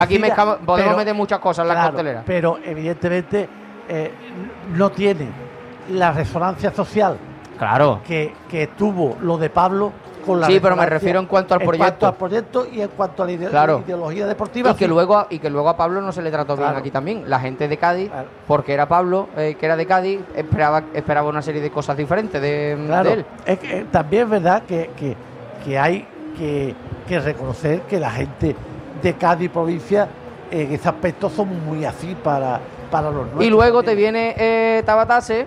Aquí podemos meter muchas cosas en la costelera. Pero evidentemente no tiene la resonancia social que tuvo lo de Pablo con la pero me refiero en cuanto al proyecto. En cuanto al proyecto y en cuanto a la ideología deportiva. Y que luego a Pablo no se le trató bien aquí también. La gente de Cádiz, porque era Pablo, que era de Cádiz, esperaba una serie de cosas diferentes de él. También es verdad que hay que reconocer que la gente de Cádiz provincia en ese aspecto son muy así para los nuestros. Y luego te viene Tabatase,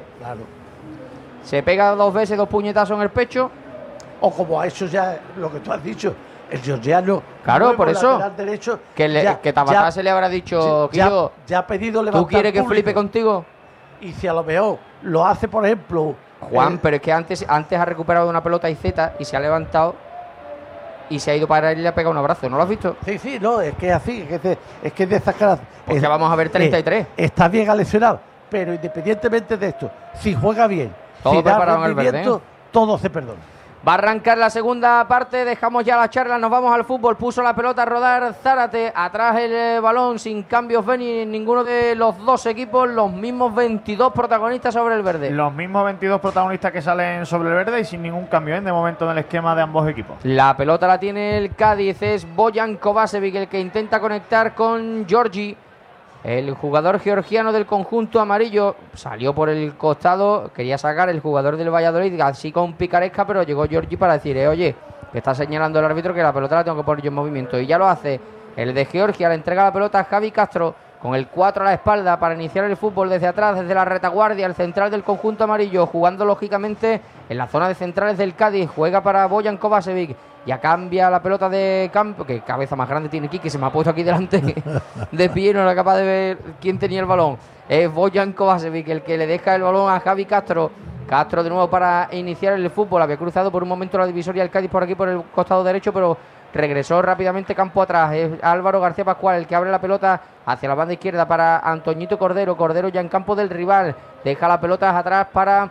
se pega 2 veces 2 puñetazos en el pecho, o como ha hecho ya lo que tú has dicho el georgiano, por eso derecho, que Tabatase le habrá dicho ya ha pedido levantar. ¿Tú quieres que flipe contigo? Y si a lo mejor lo hace, por ejemplo Juan, pero es que antes ha recuperado una pelota Iceta y se ha levantado y se ha ido para él y le ha pegado un abrazo. ¿No lo has visto? Sí, no, es que es así, es que es de esas caras. Pues ya vamos a ver 33. Está bien aleccionado, pero independientemente de esto, si juega bien, todo si da rendimiento, todo se perdona. Va a arrancar la segunda parte, dejamos ya la charla, nos vamos al fútbol. Puso la pelota a rodar Zárate, atrás el balón, sin cambios Beni en ninguno de los dos equipos, los mismos 22 protagonistas sobre el verde. Los mismos 22 protagonistas que salen sobre el verde y sin ningún cambio de momento en el esquema de ambos equipos. La pelota la tiene el Cádiz, es Bojan Kovačević el que intenta conectar con Giorgi. El jugador georgiano del conjunto amarillo salió por el costado, quería sacar el jugador del Valladolid así con picaresca, pero llegó Giorgi para decir, oye, que está señalando el árbitro que la pelota la tengo que poner yo en movimiento. Y ya lo hace el de Georgia, le entrega la pelota a Javi Castro con el 4 a la espalda para iniciar el fútbol desde atrás, desde la retaguardia, el central del conjunto amarillo, jugando lógicamente en la zona de centrales del Cádiz, juega para Bojan Kovačević. Ya cambia la pelota de campo. Que cabeza más grande tiene Quique. Se me ha puesto aquí delante de pie. No era capaz de ver quién tenía el balón. Es Bojan Kovačević el que le deja el balón a Javi Castro. Castro de nuevo para iniciar el fútbol. Había cruzado por un momento la divisoria el Cádiz por aquí por el costado derecho, pero regresó rápidamente campo atrás. Es Álvaro García Pascual el que abre la pelota hacia la banda izquierda para Antoñito Cordero. Cordero ya en campo del rival. Deja la pelota atrás para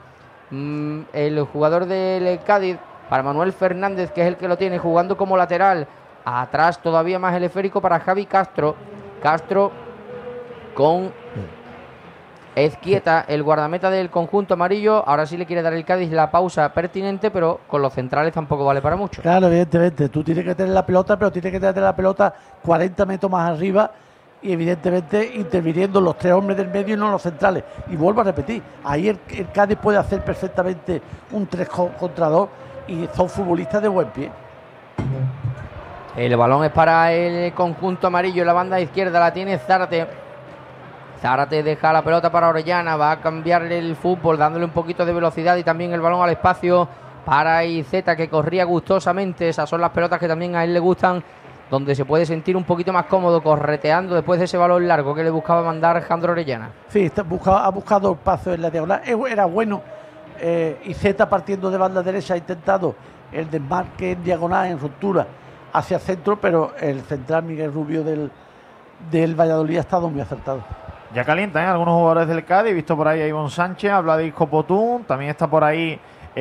el jugador del Cádiz, para Manuel Fernández, que es el que lo tiene jugando como lateral. Atrás todavía más el esférico para Javi Castro. Castro con Ezquieta, el guardameta del conjunto amarillo. Ahora sí le quiere dar el Cádiz la pausa pertinente, pero con los centrales tampoco vale para mucho. Claro, evidentemente, tú tienes que tener la pelota, pero tienes que tener la pelota 40 metros más arriba y evidentemente interviniendo los 3 hombres del medio y no los centrales. Y vuelvo a repetir, ahí el Cádiz puede hacer perfectamente un 3 contra 2 y son futbolistas de buen pie. El balón es para el conjunto amarillo en la banda izquierda, la tiene Zárate. Zárate deja la pelota para Orellana, va a cambiarle el fútbol dándole un poquito de velocidad y también el balón al espacio para Iceta, que corría gustosamente. Esas son las pelotas que también a él le gustan, donde se puede sentir un poquito más cómodo correteando después de ese balón largo que le buscaba mandar Jandro Orellana. Sí, ha buscado el paso en la diagonal, era bueno. Iceta partiendo de banda derecha ha intentado el desmarque en diagonal, en ruptura hacia el centro, pero el central Miguel Rubio del Valladolid ha estado muy acertado. Ya calientan algunos jugadores del Cádiz. He visto por ahí a Ivonne Sánchez, a Vladisco Potún, también está por ahí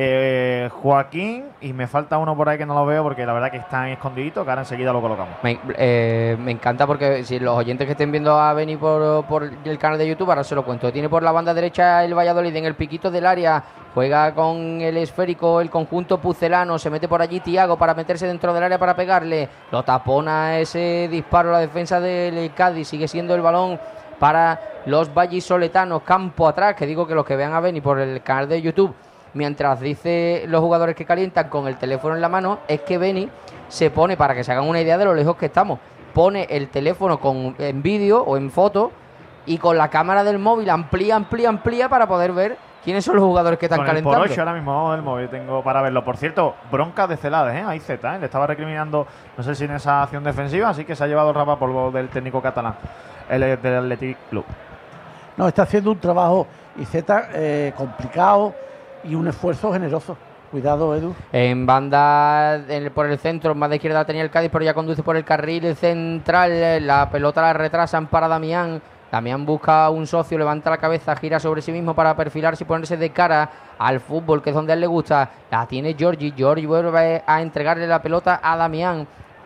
Joaquín, y me falta uno por ahí que no lo veo porque la verdad que están escondiditos, que ahora enseguida lo colocamos. Me encanta porque si los oyentes que estén viendo a Beni por el canal de YouTube, ahora se lo cuento. Tiene por la banda derecha el Valladolid en el piquito del área, juega con el esférico el conjunto pucelano, se mete por allí Tiago para meterse dentro del área para pegarle, lo tapona ese disparo la defensa del Cádiz, sigue siendo el balón para los vallisoletanos, campo atrás, que digo que los que vean a Beni por el canal de YouTube, mientras dice los jugadores que calientan con el teléfono en la mano, es que Beni se pone, para que se hagan una idea de lo lejos que estamos, pone el teléfono en vídeo o en foto y con la cámara del móvil amplía para poder ver quiénes son los jugadores que están con calentando. Por 8 ahora mismo el móvil tengo para verlo. Por cierto, bronca de Celades, ahí Z, le estaba recriminando, no sé si en esa acción defensiva, así que se ha llevado el rapapolvo del técnico catalán, el del Athletic Club. No, está haciendo un trabajo Z complicado y un esfuerzo generoso. Cuidado, Edu. En banda, por el centro, más de izquierda tenía el Cádiz, pero ya conduce por el carril central. La pelota la retrasan para Damián. Damián busca un socio, levanta la cabeza, gira sobre sí mismo para perfilarse y ponerse de cara al fútbol, que es donde a él le gusta. La tiene Giorgi. Giorgi vuelve a entregarle la pelota a Damián.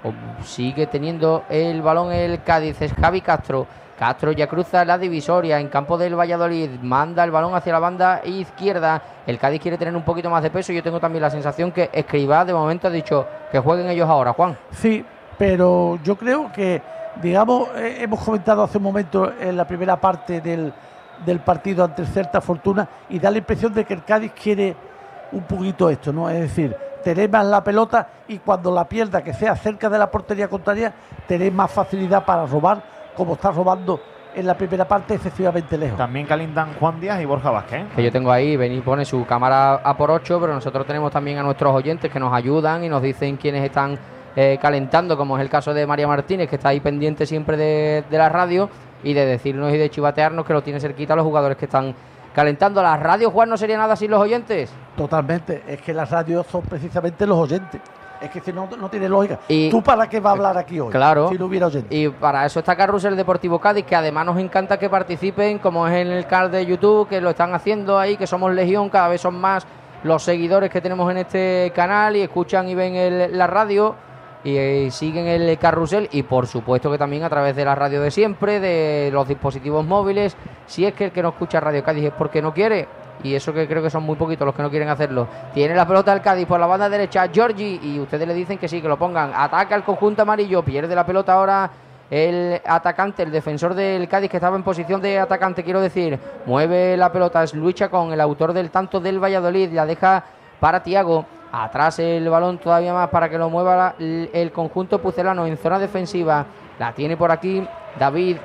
Sigue teniendo el balón el Cádiz, es Javi Castro. Castro ya cruza la divisoria en campo del Valladolid, manda el balón hacia la banda izquierda. El Cádiz quiere tener un poquito más de peso. Yo tengo también la sensación que Escribá de momento ha dicho que jueguen ellos ahora, Juan. Sí, pero yo creo que, digamos, hemos comentado hace un momento en la primera parte del partido ante el Celta Fortuna, y da la impresión de que el Cádiz quiere un poquito esto, ¿no? Es decir, tener más la pelota y cuando la pierda, que sea cerca de la portería contraria, tener más facilidad para robar, como está robando en la primera parte excesivamente lejos. También calientan Juan Díaz y Borja Vázquez. Que yo tengo ahí, Beni pone su cámara a por 8, pero nosotros tenemos también a nuestros oyentes que nos ayudan y nos dicen quiénes están calentando, como es el caso de María Martínez, que está ahí pendiente siempre de la radio y de decirnos y de chivatearnos que lo tiene cerquita los jugadores que están calentando. La radio, Juan, no sería nada sin los oyentes. Totalmente, es que las radios son precisamente los oyentes. Es que si no tiene lógica. Y ¿Tú para qué vas a hablar aquí hoy? Claro. Si no hubiera oyentes. Y para eso está Carrusel Deportivo Cádiz, que además nos encanta que participen, como es en el canal de YouTube, que lo están haciendo ahí, que somos legión, cada vez son más los seguidores que tenemos en este canal y escuchan y ven la radio y siguen el carrusel, y por supuesto que también a través de la radio de siempre, de los dispositivos móviles. Si es que el que no escucha Radio Cádiz es porque no quiere, y eso que creo que son muy poquitos los que no quieren hacerlo. Tiene la pelota el Cádiz por la banda derecha, Giorgi, y ustedes le dicen que sí, que lo pongan. Ataca el conjunto amarillo, pierde la pelota ahora el atacante, el defensor del Cádiz, que estaba en posición de atacante, quiero decir. Mueve la pelota, es Luis Chacón, el autor del tanto del Valladolid, la deja para Tiago. Atrás el balón todavía más para que lo mueva el conjunto pucelano en zona defensiva. La tiene por aquí David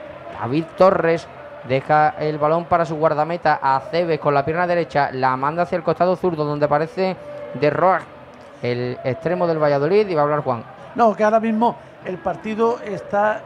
Torres. Deja el balón para su guardameta, Aceves, con la pierna derecha. La manda hacia el costado zurdo, donde aparece De Roa, el extremo del Valladolid. Y va a hablar Juan. No, que ahora mismo el partido está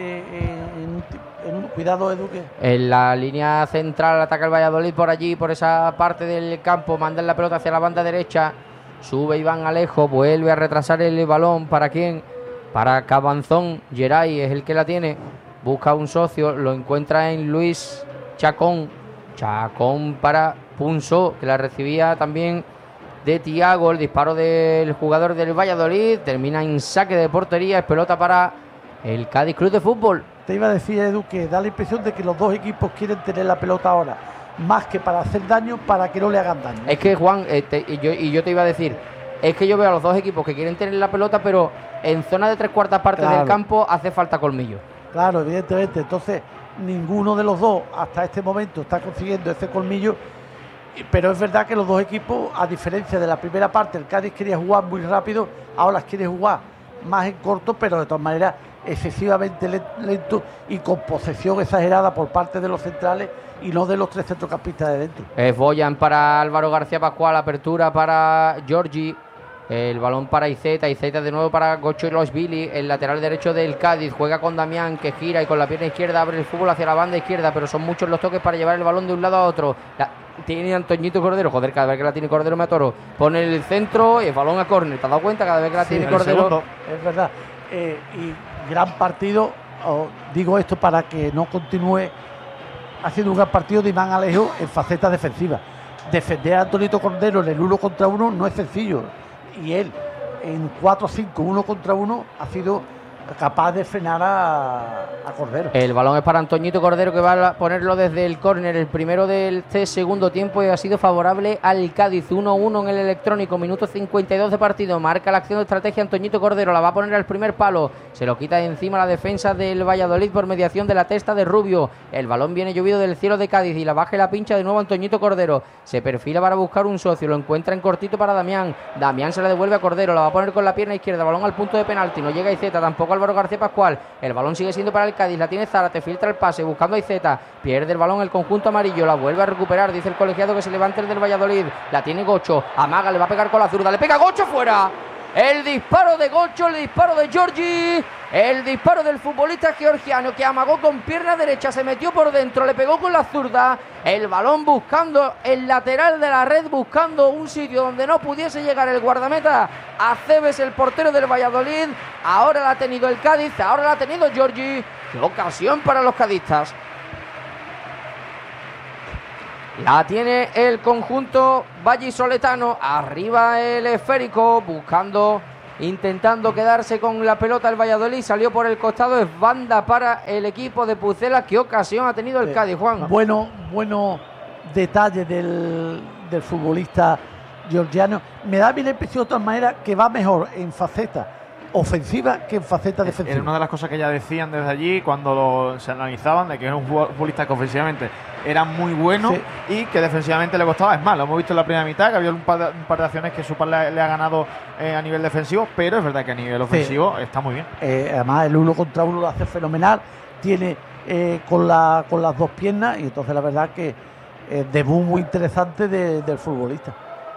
cuidado, Edu, que en la línea central ataca el Valladolid por allí, por esa parte del campo. Mandan la pelota hacia la banda derecha. Sube Iván Alejo, vuelve a retrasar el balón. ¿Para quién? Para Cabanzón. Geray es el que la tiene. Busca un socio, lo encuentra en Luis Chacón. Chacón para Punso, que la recibía también de Tiago. El disparo del jugador del Valladolid termina en saque de portería. Es pelota para el Cádiz Club de Fútbol. te iba a decir, Edu, que da la impresión de que los dos equipos quieren tener la pelota ahora, más que para hacer daño, para que no le hagan daño. Es que, Juan, yo te iba a decir, es que yo veo a los dos equipos que quieren tener la pelota, pero en zona de 3/4 partes del campo hace falta colmillo. Claro, evidentemente. Entonces, ninguno de los dos hasta este momento está consiguiendo ese colmillo. Pero es verdad que los dos equipos, a diferencia de la primera parte, el Cádiz quería jugar muy rápido, ahora quiere jugar más en corto, pero de todas maneras excesivamente lento y con posesión exagerada por parte de los centrales y no de los tres centrocampistas de dentro. Es Boyan para Álvaro García Pascual, apertura para Giorgi. El balón para Iceta de nuevo para Gocho y Loisvili, el lateral derecho del Cádiz. Juega con Damián, que gira y con la pierna izquierda abre el fútbol hacia la banda izquierda, pero son muchos los toques para llevar el balón de un lado a otro. Tiene Antoñito Cordero, joder, cada vez que la tiene Cordero me atoro. Pone el centro y el balón a córner. ¿Te has dado cuenta? Cada vez que la tiene Cordero. Segundo. Es verdad. Y gran partido, digo esto para que no continúe haciendo un gran partido de Iván Alejo en faceta defensiva. Defender a Antonito Cordero en el 1 contra 1 no es sencillo. Y él en 4-5, 1 contra 1 ha sido capaz de frenar a Cordero. El balón es para Antoñito Cordero, que va a ponerlo desde el córner, el primero del segundo tiempo, y ha sido favorable al Cádiz. 1-1 en el electrónico, minuto 52 de partido. Marca la acción de estrategia Antoñito Cordero, la va a poner al primer palo, se lo quita de encima la defensa del Valladolid por mediación de la testa de Rubio. El balón viene llovido del cielo de Cádiz y la baja y la pincha de nuevo Antoñito Cordero. Se perfila para buscar un socio, lo encuentra en cortito para Damián. Damián se la devuelve a Cordero, la va a poner con la pierna izquierda, balón al punto de penalti, no llega Iceta, tampoco Álvaro García Pascual. El balón sigue siendo para el Cádiz, la tiene Zárate, filtra el pase buscando a Iceta, pierde el balón el conjunto amarillo, la vuelve a recuperar, dice el colegiado que se levante el del Valladolid, la tiene Gocho, amaga, le va a pegar con la zurda, le pega Gocho, fuera. El disparo de Gocho, el disparo de Giorgi, el disparo del futbolista georgiano que amagó con pierna derecha, se metió por dentro, le pegó con la zurda, el balón buscando el lateral de la red, buscando un sitio donde no pudiese llegar el guardameta Aceves, el portero del Valladolid. Ahora la ha tenido el Cádiz, ahora la ha tenido Giorgi. Qué ocasión para los cadistas. La tiene el conjunto vallisoletano. Arriba el esférico, buscando intentando quedarse con la pelota el Valladolid, salió por el costado, es banda para el equipo de Pucela. ¿Qué ocasión ha tenido el Cádiz, Juan? Bueno detalle del futbolista georgiano. Me da a mí la impresión de todas maneras que va mejor en faceta ofensiva que en faceta defensiva. Era una de las cosas que ya decían desde allí cuando se analizaban, de que era un futbolista que ofensivamente era muy bueno, sí, y que defensivamente le costaba. Es más, lo hemos visto en la primera mitad, que había un par de acciones que Supar le ha ganado a nivel defensivo, pero es verdad que a nivel ofensivo sí, está muy bien. Además, el 1 contra 1 lo hace fenomenal, tiene con las dos piernas, y entonces la verdad que debut muy interesante del futbolista.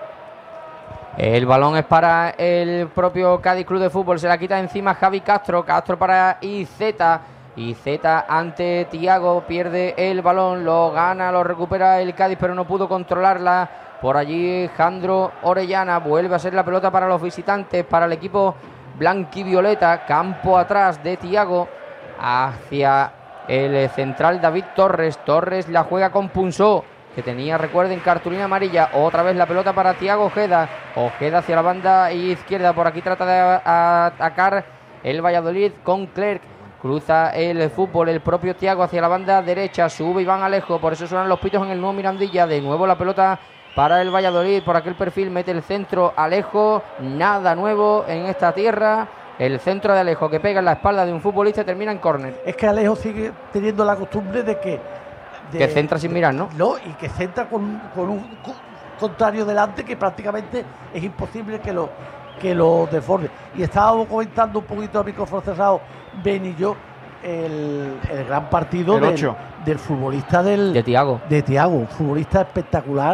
El balón es para el propio Cádiz Club de Fútbol. Se la quita encima Javi Castro. Castro para Iceta. Iceta ante Tiago. Pierde el balón. Lo gana, lo recupera el Cádiz, pero no pudo controlarla. Por allí Jandro Orellana. Vuelve a ser la pelota para los visitantes, para el equipo blanquivioleta. Campo atrás de Tiago. Hacia el central David Torres. Torres la juega con Punzó, que tenía, recuerden, cartulina amarilla. Otra vez la pelota para Tiago Ojeda. Ojeda hacia la banda izquierda. Por aquí trata de atacar el Valladolid con Clerc. Cruza el fútbol el propio Tiago hacia la banda derecha. Sube Iván Alejo. Por eso suenan los pitos en el nuevo Mirandilla. De nuevo la pelota para el Valladolid. Por aquel perfil mete el centro Alejo. Nada nuevo en esta tierra. El centro de Alejo que pega en la espalda de un futbolista y termina en córner. Es que Alejo sigue teniendo la costumbre de que centra sin mirar, ¿no? No, y que centra con un contrario delante que prácticamente es imposible que lo desborde. Y estábamos comentando un poquito a micrófono cerrado, Ben y yo, el gran partido del futbolista de Tiago, un futbolista espectacular,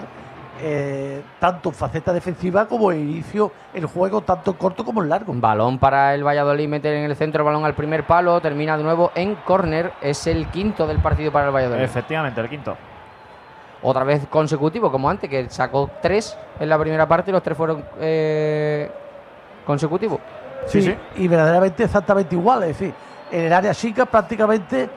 tanto en faceta defensiva como en inicio el juego, tanto en corto como en largo. Balón para el Valladolid, mete en el centro el balón al primer palo, termina de nuevo en córner. Es el quinto del partido para el Valladolid. Efectivamente, el quinto. Otra vez consecutivo, como antes, que sacó 3 en la primera parte y los 3 fueron consecutivos. Sí, y verdaderamente exactamente igual, es decir, en el área chica prácticamente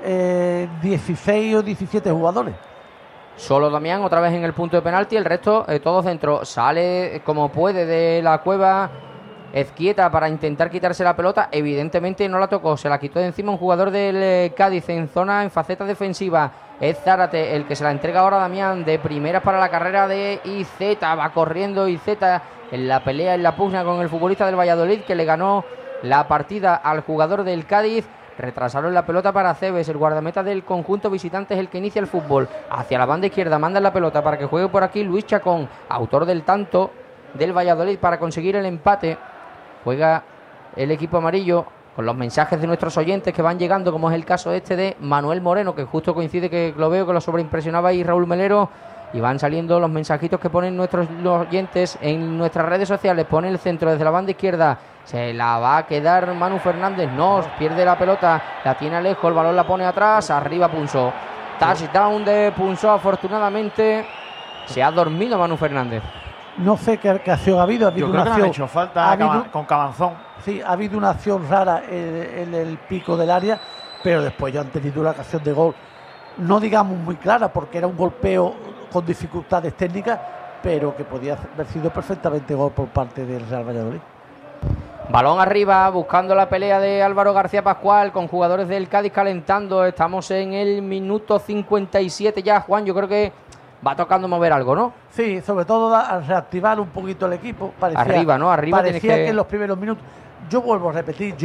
16 o 17 jugadores. Solo Damián, otra vez en el punto de penalti, el resto todo centro. Sale como puede de la cueva Ezquieta para intentar quitarse la pelota. Evidentemente no la tocó, se la quitó de encima un jugador del Cádiz en faceta defensiva. Es Zárate el que se la entrega ahora a Damián, de primeras para la carrera de Iceta. Va corriendo Iceta en la pelea, en la pugna con el futbolista del Valladolid, que le ganó la partida al jugador del Cádiz. Retrasaron la pelota para Cebes, el guardameta del conjunto visitante es el que inicia el fútbol. Hacia la banda izquierda mandan la pelota para que juegue por aquí Luis Chacón, autor del tanto del Valladolid para conseguir el empate. Juega el equipo amarillo con los mensajes de nuestros oyentes que van llegando, como es el caso de Manuel Moreno, que justo coincide que lo veo, que lo sobreimpresionaba ahí Raúl Melero. Y van saliendo los mensajitos que ponen nuestros oyentes en nuestras redes sociales. Pone el centro desde la banda izquierda. Se la va a quedar Manu Fernández. No, pierde la pelota. La tiene Alejo. El balón la pone atrás. Arriba Punzó. Touchdown de Punzó. Afortunadamente se ha dormido Manu Fernández. No sé qué acción ha habido. Yo creo que no han hecho falta con Cabanzón. Sí, ha habido una acción rara en el pico del área. Pero después ya han tenido una ocasión de gol. No digamos muy clara, porque era un golpeo con dificultades técnicas, pero que podía haber sido perfectamente gol por parte del Real Valladolid. Balón arriba, buscando la pelea de Álvaro García Pascual con jugadores del Cádiz calentando. Estamos en el minuto 57 ya, Juan. Yo creo que va tocando mover algo, ¿no? Sí, sobre todo a reactivar un poquito el equipo. Arriba, ¿no? Arriba parecía que en los primeros minutos... Yo vuelvo a repetir,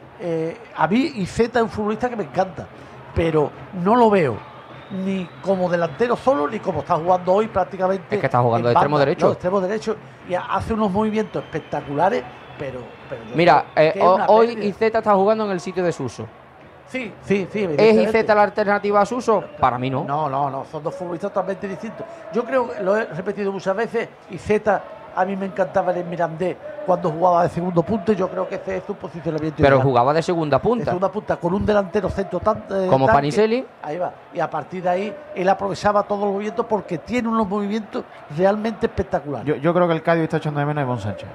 a mí Iceta es un futbolista que me encanta, pero no lo veo ni como delantero solo, ni como está jugando hoy prácticamente. Es que está jugando de extremo derecho. No, extremo derecho, y hace unos movimientos espectaculares, pero mira, hoy Iceta está jugando en el sitio de Suso. Sí. ¿Es Iceta la alternativa a Suso? Para mí no. No, son dos futbolistas totalmente distintos. Yo creo, lo he repetido muchas veces, Iceta, a mí me encantaba el Mirandés cuando jugaba de segundo punto, y yo creo que ese es su posicionamiento. Pero jugaba de segunda punta. De segunda punta, con un delantero centro como Paniselli. Ahí va. Y a partir de ahí, él aprovechaba todos los movimientos, porque tiene unos movimientos realmente espectaculares. Yo creo que el Cádiz está echando de menos a Iván Sánchez.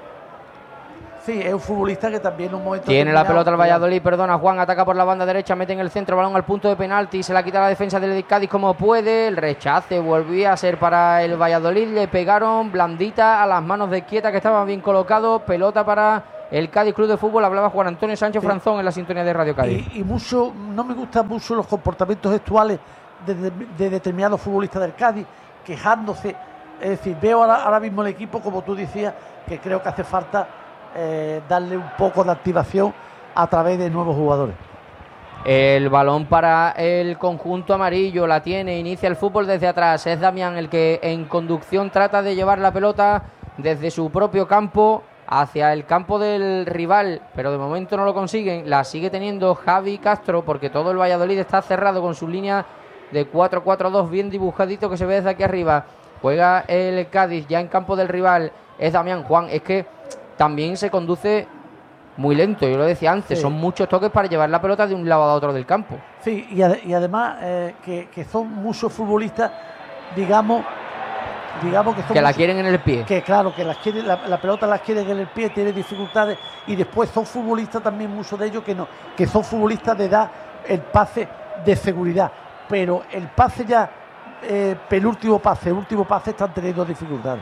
Sí, es un futbolista que también en un momento... Tiene la pelota el Valladolid, Juan, ataca por la banda derecha, mete en el centro, balón al punto de penalti, se la quita la defensa del Cádiz como puede, el rechace volvía a ser para el Valladolid, le pegaron blandita a las manos de Quieta, que estaba bien colocado, pelota para el Cádiz Club de Fútbol. Hablaba Juan Antonio Sánchez Franzón en la sintonía de Radio Cádiz. Y mucho, no me gustan mucho los comportamientos gestuales de determinados futbolistas del Cádiz, quejándose. Es decir, veo ahora mismo el equipo, como tú decías, que creo que hace falta darle un poco de activación a través de nuevos jugadores. El balón para el conjunto amarillo, la tiene, inicia el fútbol desde atrás. Es Damián el que en conducción trata de llevar la pelota desde su propio campo hacia el campo del rival, pero de momento no lo consiguen. La sigue teniendo Javi Castro, porque todo el Valladolid está cerrado con su línea de 4-4-2 bien dibujadito que se ve desde aquí arriba. Juega el Cádiz ya en campo del rival. Es Damián. Juan, es que también se conduce muy lento, yo lo decía antes, sí. Son muchos toques para llevar la pelota de un lado a otro del campo. Sí, y además que son muchos futbolistas, digamos que son que la quieren en el pie. Que claro, que la pelota las quieren en el pie, tiene dificultades, y después son futbolistas también, muchos de ellos que son futbolistas de dar el pase de seguridad, pero el pase ya, último pase están teniendo dificultades.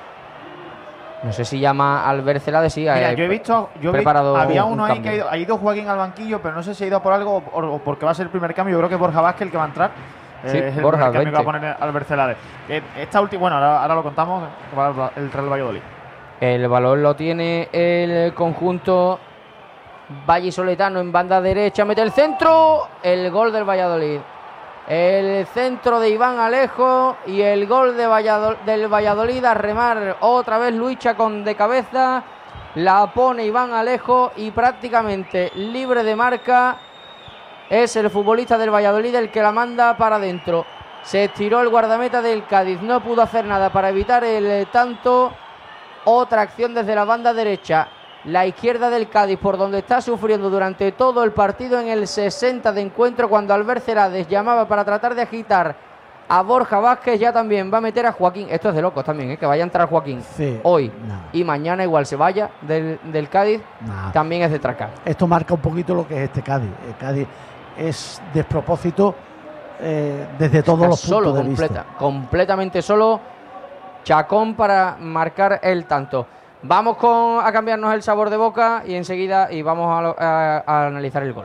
No sé si llama Albert Celades, sí. Mira, yo he visto, había uno ahí cambio. que ha ido Joaquín al banquillo, pero no sé si ha ido por algo o porque va a ser el primer cambio. Yo creo que Borja Vázquez el que va a entrar. Sí, es el Borja, primer cambio que va a poner Albert Celades. Esta última, bueno, ahora lo contamos, va el Real Valladolid. El balón lo tiene el conjunto vallisoletano en banda derecha, mete el centro, el gol del Valladolid. El centro de Iván Alejo y el gol del Valladolid a remar otra vez Luis Chacón de cabeza. La pone Iván Alejo y prácticamente libre de marca es el futbolista del Valladolid el que la manda para adentro. Se estiró el guardameta del Cádiz, no pudo hacer nada para evitar el tanto. Otra acción desde la banda derecha, la izquierda del Cádiz, por donde está sufriendo durante todo el partido en el 60 de encuentro, cuando Albert Celades llamaba para tratar de agitar a Borja Vázquez. Ya también va a meter a Joaquín. Esto es de locos también, que vaya a entrar Joaquín hoy y mañana igual se vaya del Cádiz. También es de tracar. Esto marca un poquito lo que es este Cádiz. El Cádiz es despropósito desde todos los puntos de vista. Completamente solo Chacón para marcar el tanto. Vamos a cambiarnos el sabor de boca y enseguida vamos a analizar el gol.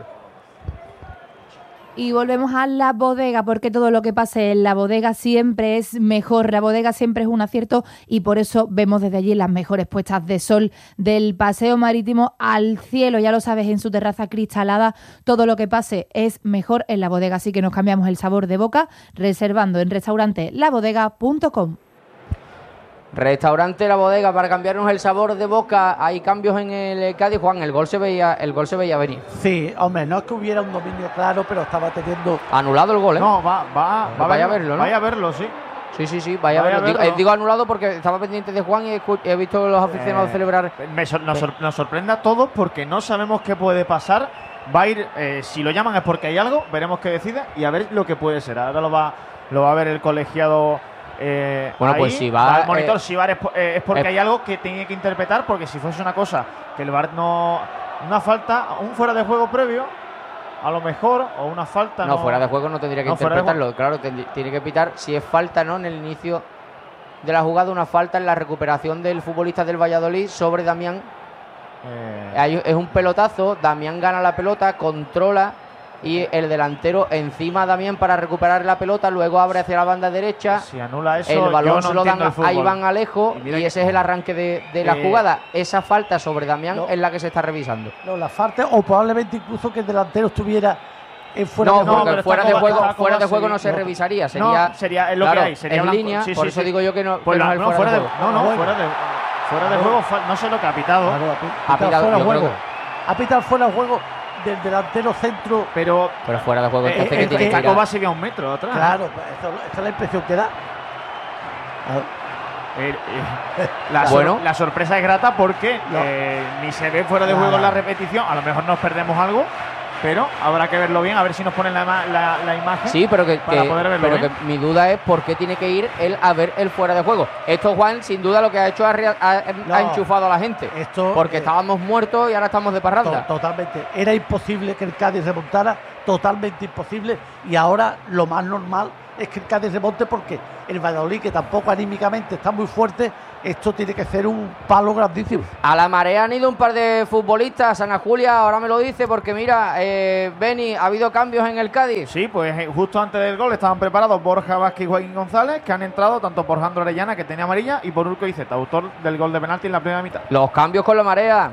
Y volvemos a la bodega, porque todo lo que pase en la bodega siempre es mejor. La bodega siempre es un acierto y por eso vemos desde allí las mejores puestas de sol del paseo marítimo al cielo. Ya lo sabes, en su terraza cristalada, todo lo que pase es mejor en la bodega. Así que nos cambiamos el sabor de boca reservando en restaurante labodega.com. Restaurante La Bodega, para cambiarnos el sabor de boca. Hay cambios en el Cádiz, Juan. El gol se veía venir. Sí, hombre, no es que hubiera un dominio claro, pero estaba teniendo... Anulado el gol, ¿eh? No, vaya a verlo, ¿no? Vaya a verlo, sí. Sí, vaya a verlo. Digo anulado porque estaba pendiente de Juan y he visto a los aficionados celebrar. Nos sorprende a todos porque no sabemos qué puede pasar. Va a ir, si lo llaman es porque hay algo, veremos qué decide y a ver lo que puede ser. Ahora lo va a ver el colegiado. Bueno, ahí, pues si va al monitor, si VAR es porque hay algo que tiene que interpretar, porque si fuese una cosa que el VAR no, una falta, un fuera de juego previo, a lo mejor, o una falta. No, fuera de juego no tendría que interpretarlo. Claro, tiene que pitar si es falta, ¿no? En el inicio de la jugada, una falta en la recuperación del futbolista del Valladolid sobre Damián. Es un pelotazo, Damián gana la pelota, controla. Y el delantero encima Damián para recuperar la pelota, luego abre hacia la banda derecha. Si anula eso, el balón no se lo dan a Iván Alejo y ese es el arranque de la jugada. Esa falta sobre Damián es la que se está revisando. No, la falta, o probablemente incluso que el delantero estuviera en fuera de juego. No, fuera de juego no se revisaría. Sería es lo que hay. Sería en línea, por eso digo yo que no. Pues fuera de juego, no sé lo que ha pitado. Ha pitado fuera de juego. Ha pitado fuera de juego del delantero centro, pero fuera de juego que tiene que Taco va a seguir a un metro atrás. Claro, esta es la impresión que da. La sorpresa es grata porque ni se ve fuera de juego en la repetición. A lo mejor nos perdemos algo, pero habrá que verlo bien, a ver si nos ponen la imagen. Sí, pero poder verlo bien. Que mi duda es por qué tiene que ir él a ver el fuera de juego. Esto, Juan, sin duda lo que ha hecho ha enchufado a la gente. Porque estábamos muertos y ahora estamos de parranda. Totalmente. Era imposible que el Cádiz remontara totalmente imposible, y ahora lo más normal es que el Cádiz remonte, porque el Valladolid, que tampoco anímicamente está muy fuerte, esto tiene que ser un palo grandísimo. A la marea han ido un par de futbolistas. Ana Julia ahora me lo dice porque mira, Beni, ha habido cambios en el Cádiz. Sí, pues justo antes del gol estaban preparados Borja Vázquez y Joaquín González, que han entrado tanto por Jandro Orellana, que tenía amarilla, y por Urco Iceta, autor del gol de penalti en la primera mitad. Los cambios con la marea.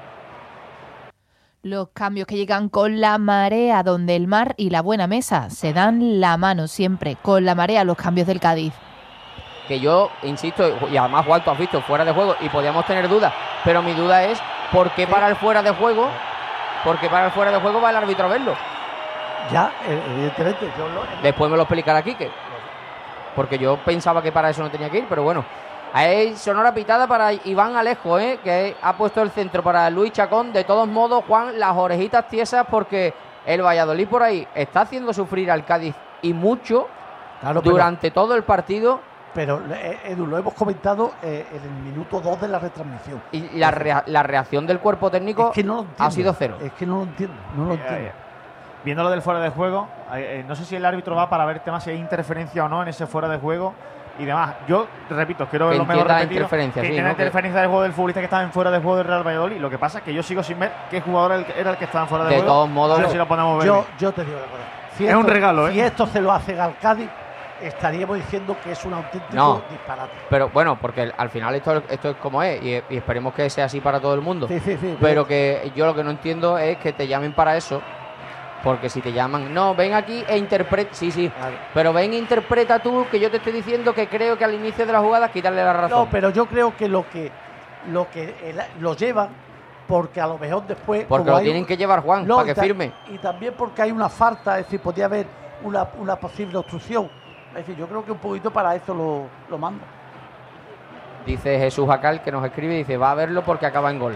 Los cambios que llegan con la marea, donde el mar y la buena mesa se dan la mano siempre. Con la marea, los cambios del Cádiz. Que yo, insisto, y además Juan, tú has visto fuera de juego y podíamos tener dudas, pero mi duda es ¿por qué para el fuera de juego? ¿Por qué para el fuera de juego va el árbitro a verlo? Ya, evidentemente. Después me lo explicará Quique, porque yo pensaba que para eso no tenía que ir, pero bueno. Hay sonora pitada para Iván Alejo, que ha puesto el centro para Luis Chacón. De todos modos, Juan, las orejitas tiesas, porque el Valladolid por ahí está haciendo sufrir al Cádiz y mucho, claro, durante todo el partido. Pero, Edu, lo hemos comentado en el minuto 2 de la retransmisión. Y la reacción del cuerpo técnico es que no ha sido cero. Es que no lo entiendo, Viendo lo del fuera de juego, no sé si el árbitro va para ver temas si hay interferencia o no en ese fuera de juego y demás. Yo, repito, quiero ver lo mejor repetido. Interferencia, que tiene interferencia del juego del futbolista que estaba en fuera de juego del Real Valladolid. Lo que pasa es que yo sigo sin ver qué jugador era el que estaba en fuera de juego. De todos modos, no sé si lo podemos ver. Yo te digo la verdad. Es un regalo, Si esto se lo hace al Cádiz, estaríamos diciendo que es un auténtico disparate. Pero bueno, porque al final esto es como es, y esperemos que sea así para todo el mundo. Sí, pero que yo lo que no entiendo es que te llamen para eso, porque si te llaman, no, ven aquí e interpreta, sí, claro. Pero ven e interpreta tú, que yo te estoy diciendo que creo que al inicio de la jugada quitarle la razón. No, pero yo creo que lo llevan, porque a lo mejor después... Porque lo tienen que llevar, Juan, para que firme. Y también porque hay una falta, es decir, podría haber una posible obstrucción. Es decir, yo creo que un poquito para eso lo manda. Dice Jesús Acal, que nos escribe, dice, va a verlo porque acaba en gol.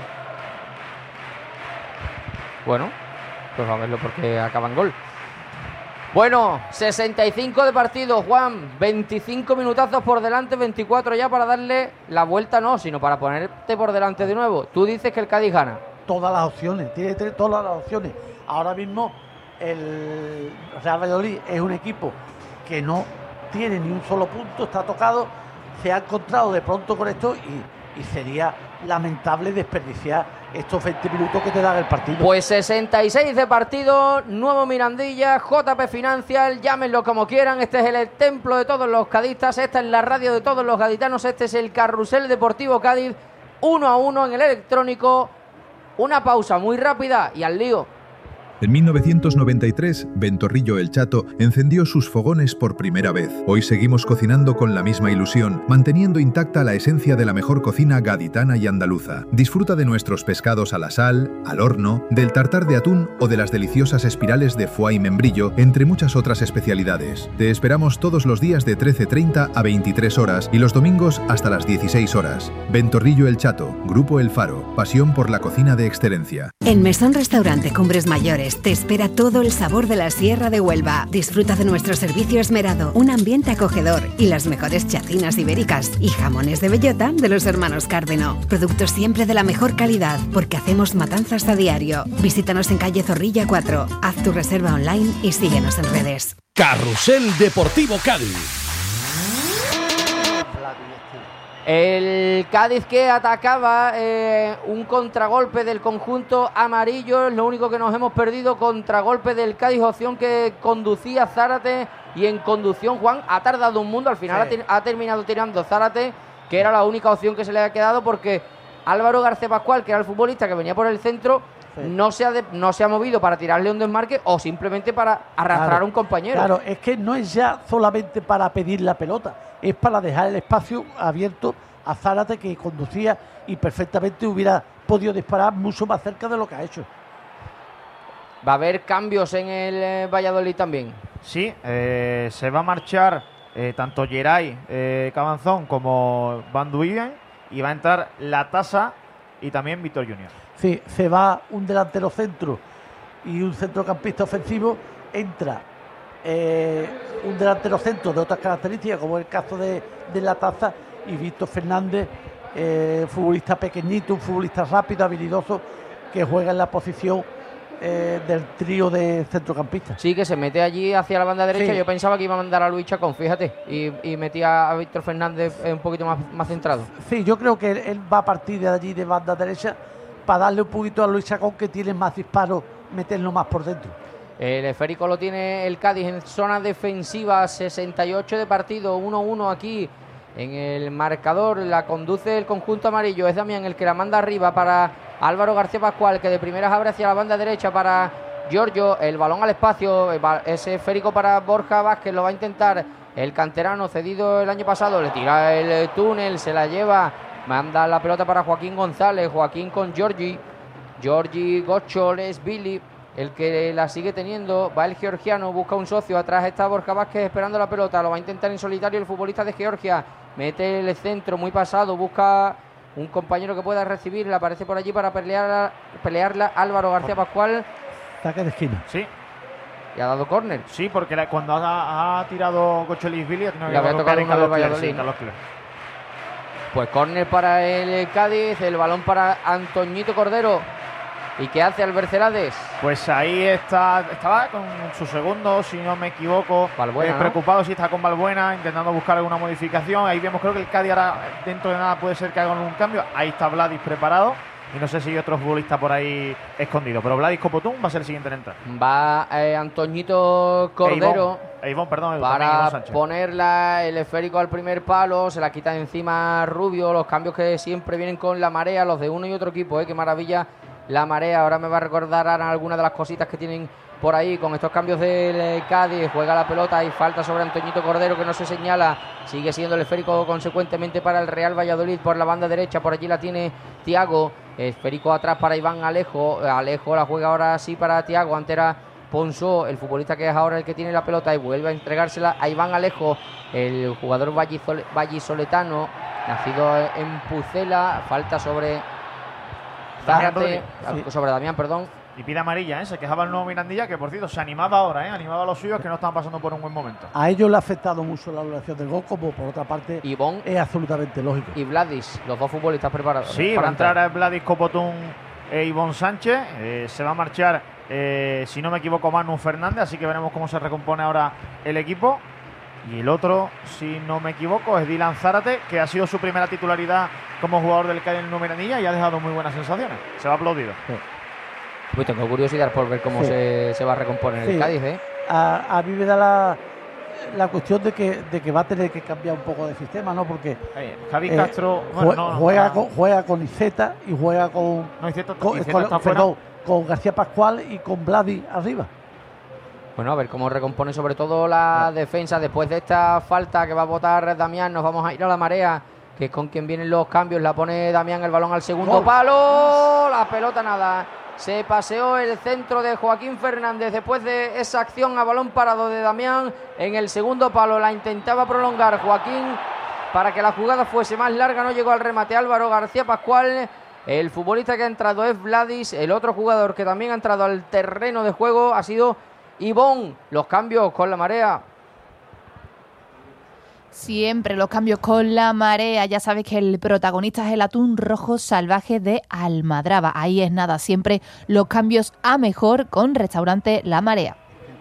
Bueno, pues va a verlo porque acaba en gol. Bueno, 65 de partido, Juan, 25 minutazos por delante, 24 ya para darle la vuelta, no, sino para ponerte por delante de nuevo. Tú dices que el Cádiz gana. Todas las opciones, tiene todas las opciones. Ahora mismo el Real Valladolid es un equipo que no tiene ni un solo punto, está tocado, se ha encontrado de pronto con esto y sería lamentable desperdiciar estos 20 minutos que te dan el partido. Pues 66 de partido, nuevo Mirandilla, JP Financial, llámenlo como quieran, este es el templo de todos los cadistas, esta es la radio de todos los gaditanos, este es el Carrusel Deportivo Cádiz, 1-1 en el electrónico, una pausa muy rápida y al lío. En 1993, Ventorrillo El Chato encendió sus fogones por primera vez. Hoy seguimos cocinando con la misma ilusión, manteniendo intacta la esencia de la mejor cocina gaditana y andaluza. Disfruta de nuestros pescados a la sal, al horno, del tartar de atún o de las deliciosas espirales de foie y membrillo, entre muchas otras especialidades. Te esperamos todos los días de 13:30 a 23 horas y los domingos hasta las 16 horas. Ventorrillo El Chato, Grupo El Faro, pasión por la cocina de excelencia. En Mesón Restaurante Cumbres Mayores te espera todo el sabor de la Sierra de Huelva. Disfruta de nuestro servicio esmerado, un ambiente acogedor y las mejores chacinas ibéricas y jamones de bellota de los hermanos Cárdeno. Productos siempre de la mejor calidad, porque hacemos matanzas a diario. Visítanos en calle Zorrilla 4, haz tu reserva online y síguenos en redes. Carrusel Deportivo Cádiz. El Cádiz que atacaba un contragolpe del conjunto amarillo, es lo único que nos hemos perdido, contragolpe del Cádiz, opción que conducía Zárate y en conducción Juan ha tardado un mundo, al final sí. ha terminado tirando Zárate, que era la única opción que se le ha quedado porque Álvaro García Pascual, que era el futbolista que venía por el centro, sí. no se ha movido para tirarle un desmarque o simplemente para arrastrar a un compañero. Claro, es que no es ya solamente para pedir la pelota, es para dejar el espacio abierto a Zárate, que conducía y perfectamente hubiera podido disparar mucho más cerca de lo que ha hecho. ¿Va a haber cambios en el Valladolid también? Sí, se va a marchar tanto Geray Cabanzón como Van Duyen y va a entrar La Tasa y también Víctor Junior. Sí, se va un delantero centro y un centrocampista ofensivo, entra un delantero centro de otras características, como el caso de La Taza, y Víctor Fernández, futbolista pequeñito, un futbolista rápido, habilidoso, que juega en la posición del trío de centrocampistas. Sí, que se mete allí hacia la banda derecha. Sí. Yo pensaba que iba a mandar a Luis Chacón, fíjate, y metía a Víctor Fernández un poquito más centrado. Sí, yo creo que él va a partir de allí de banda derecha para darle un poquito a Luis Chacón, que tiene más disparos, meterlo más por dentro. El esférico lo tiene el Cádiz en zona defensiva, 68 de partido, 1-1 aquí en el marcador. La conduce el conjunto amarillo, es Damián el que la manda arriba para Álvaro García Pascual, que de primeras abre hacia la banda derecha para Giorgio, el balón al espacio, ese esférico para Borja Vázquez, lo va a intentar el canterano cedido el año pasado, le tira el túnel, se la lleva, manda la pelota para Joaquín González, Joaquín con Giorgi Gochol, es Billy el que la sigue teniendo, va el georgiano, busca un socio, atrás está Borja Vázquez esperando la pelota, lo va a intentar en solitario el futbolista de Georgia, mete el centro muy pasado, busca un compañero que pueda recibir, le aparece por allí para pelearla Álvaro García Pascual. Saque de esquina. Sí. Y ha dado córner. Sí, porque cuando ha tirado Gocholis Billy, le había tocado uno del Valladolid. Pues córner para el Cádiz, el balón para Antoñito Cordero. ¿Y qué hace Albert Celades? Pues ahí estaba con su segundo, si no me equivoco. Valbuena, ¿no? Preocupado si está con Valbuena, intentando buscar alguna modificación. Ahí vemos, creo que el Cádiz ahora dentro de nada puede ser que haga algún cambio. Ahí está Vladis preparado. Y no sé si hay otro futbolista por ahí escondido. Pero Vladis Copotún va a ser el siguiente en entrar. Va Antoñito Cordero. Ivón, perdón. Para ponerla el esférico al primer palo. Se la quita de encima Rubio. Los cambios que siempre vienen con la marea. Los de uno y otro equipo. Qué maravilla la marea. Ahora me va a recordar algunas de las cositas que tienen por ahí con estos cambios del Cádiz. Juega la pelota y falta sobre Antoñito Cordero, que no se señala. Sigue siendo el esférico consecuentemente para el Real Valladolid por la banda derecha. Por allí la tiene Tiago. Esférico atrás para Iván Alejo. Alejo la juega ahora sí para Tiago. Antes era Ponsó, el futbolista que es ahora el que tiene la pelota, y vuelve a entregársela a Iván Alejo, el jugador vallisoletano, nacido en Pucela. Falta sobre Zárate, sobre Damián, perdón. Y pide amarilla, se quejaba el nuevo Mirandilla, que por cierto se animaba ahora, animaba a los suyos que no estaban pasando por un buen momento. A ellos le ha afectado mucho la anulación del gol, como por otra parte Ivón es absolutamente lógico. Y Vladis, los dos futbolistas preparados. Sí, va a entrar Vladis Copotún e Ivón Sánchez. Se va a marchar, si no me equivoco, Manu Fernández, así que veremos cómo se recompone ahora el equipo. Y el otro, si no me equivoco, es Dylan Zárate, que ha sido su primera titularidad como jugador del Cádiz en el Mirandilla y ha dejado muy buenas sensaciones. Se va aplaudido. Sí. Pues tengo curiosidad por ver cómo se va a recomponer el Cádiz. A mí me da la cuestión de que va a tener que cambiar un poco de sistema, ¿no? Porque Javi Castro juega con Iceta y juega con García Pascual y con Vladis arriba. Bueno, a ver cómo recompone sobre todo la defensa después de esta falta que va a botar Damián. Nos vamos a ir a la marea, que es con quien vienen los cambios. La pone Damián, el balón al segundo palo. La pelota nada. Se paseó el centro de Joaquín Fernández después de esa acción a balón parado de Damián en el segundo palo. La intentaba prolongar Joaquín para que la jugada fuese más larga. No llegó al remate Álvaro García Pascual. El futbolista que ha entrado es Vladis. El otro jugador que también ha entrado al terreno de juego ha sido Ivón. Los cambios con la marea. Siempre los cambios con la marea. Ya sabes que el protagonista es el atún rojo salvaje de Almadraba. Ahí es nada, siempre los cambios a mejor con Restaurante La Marea.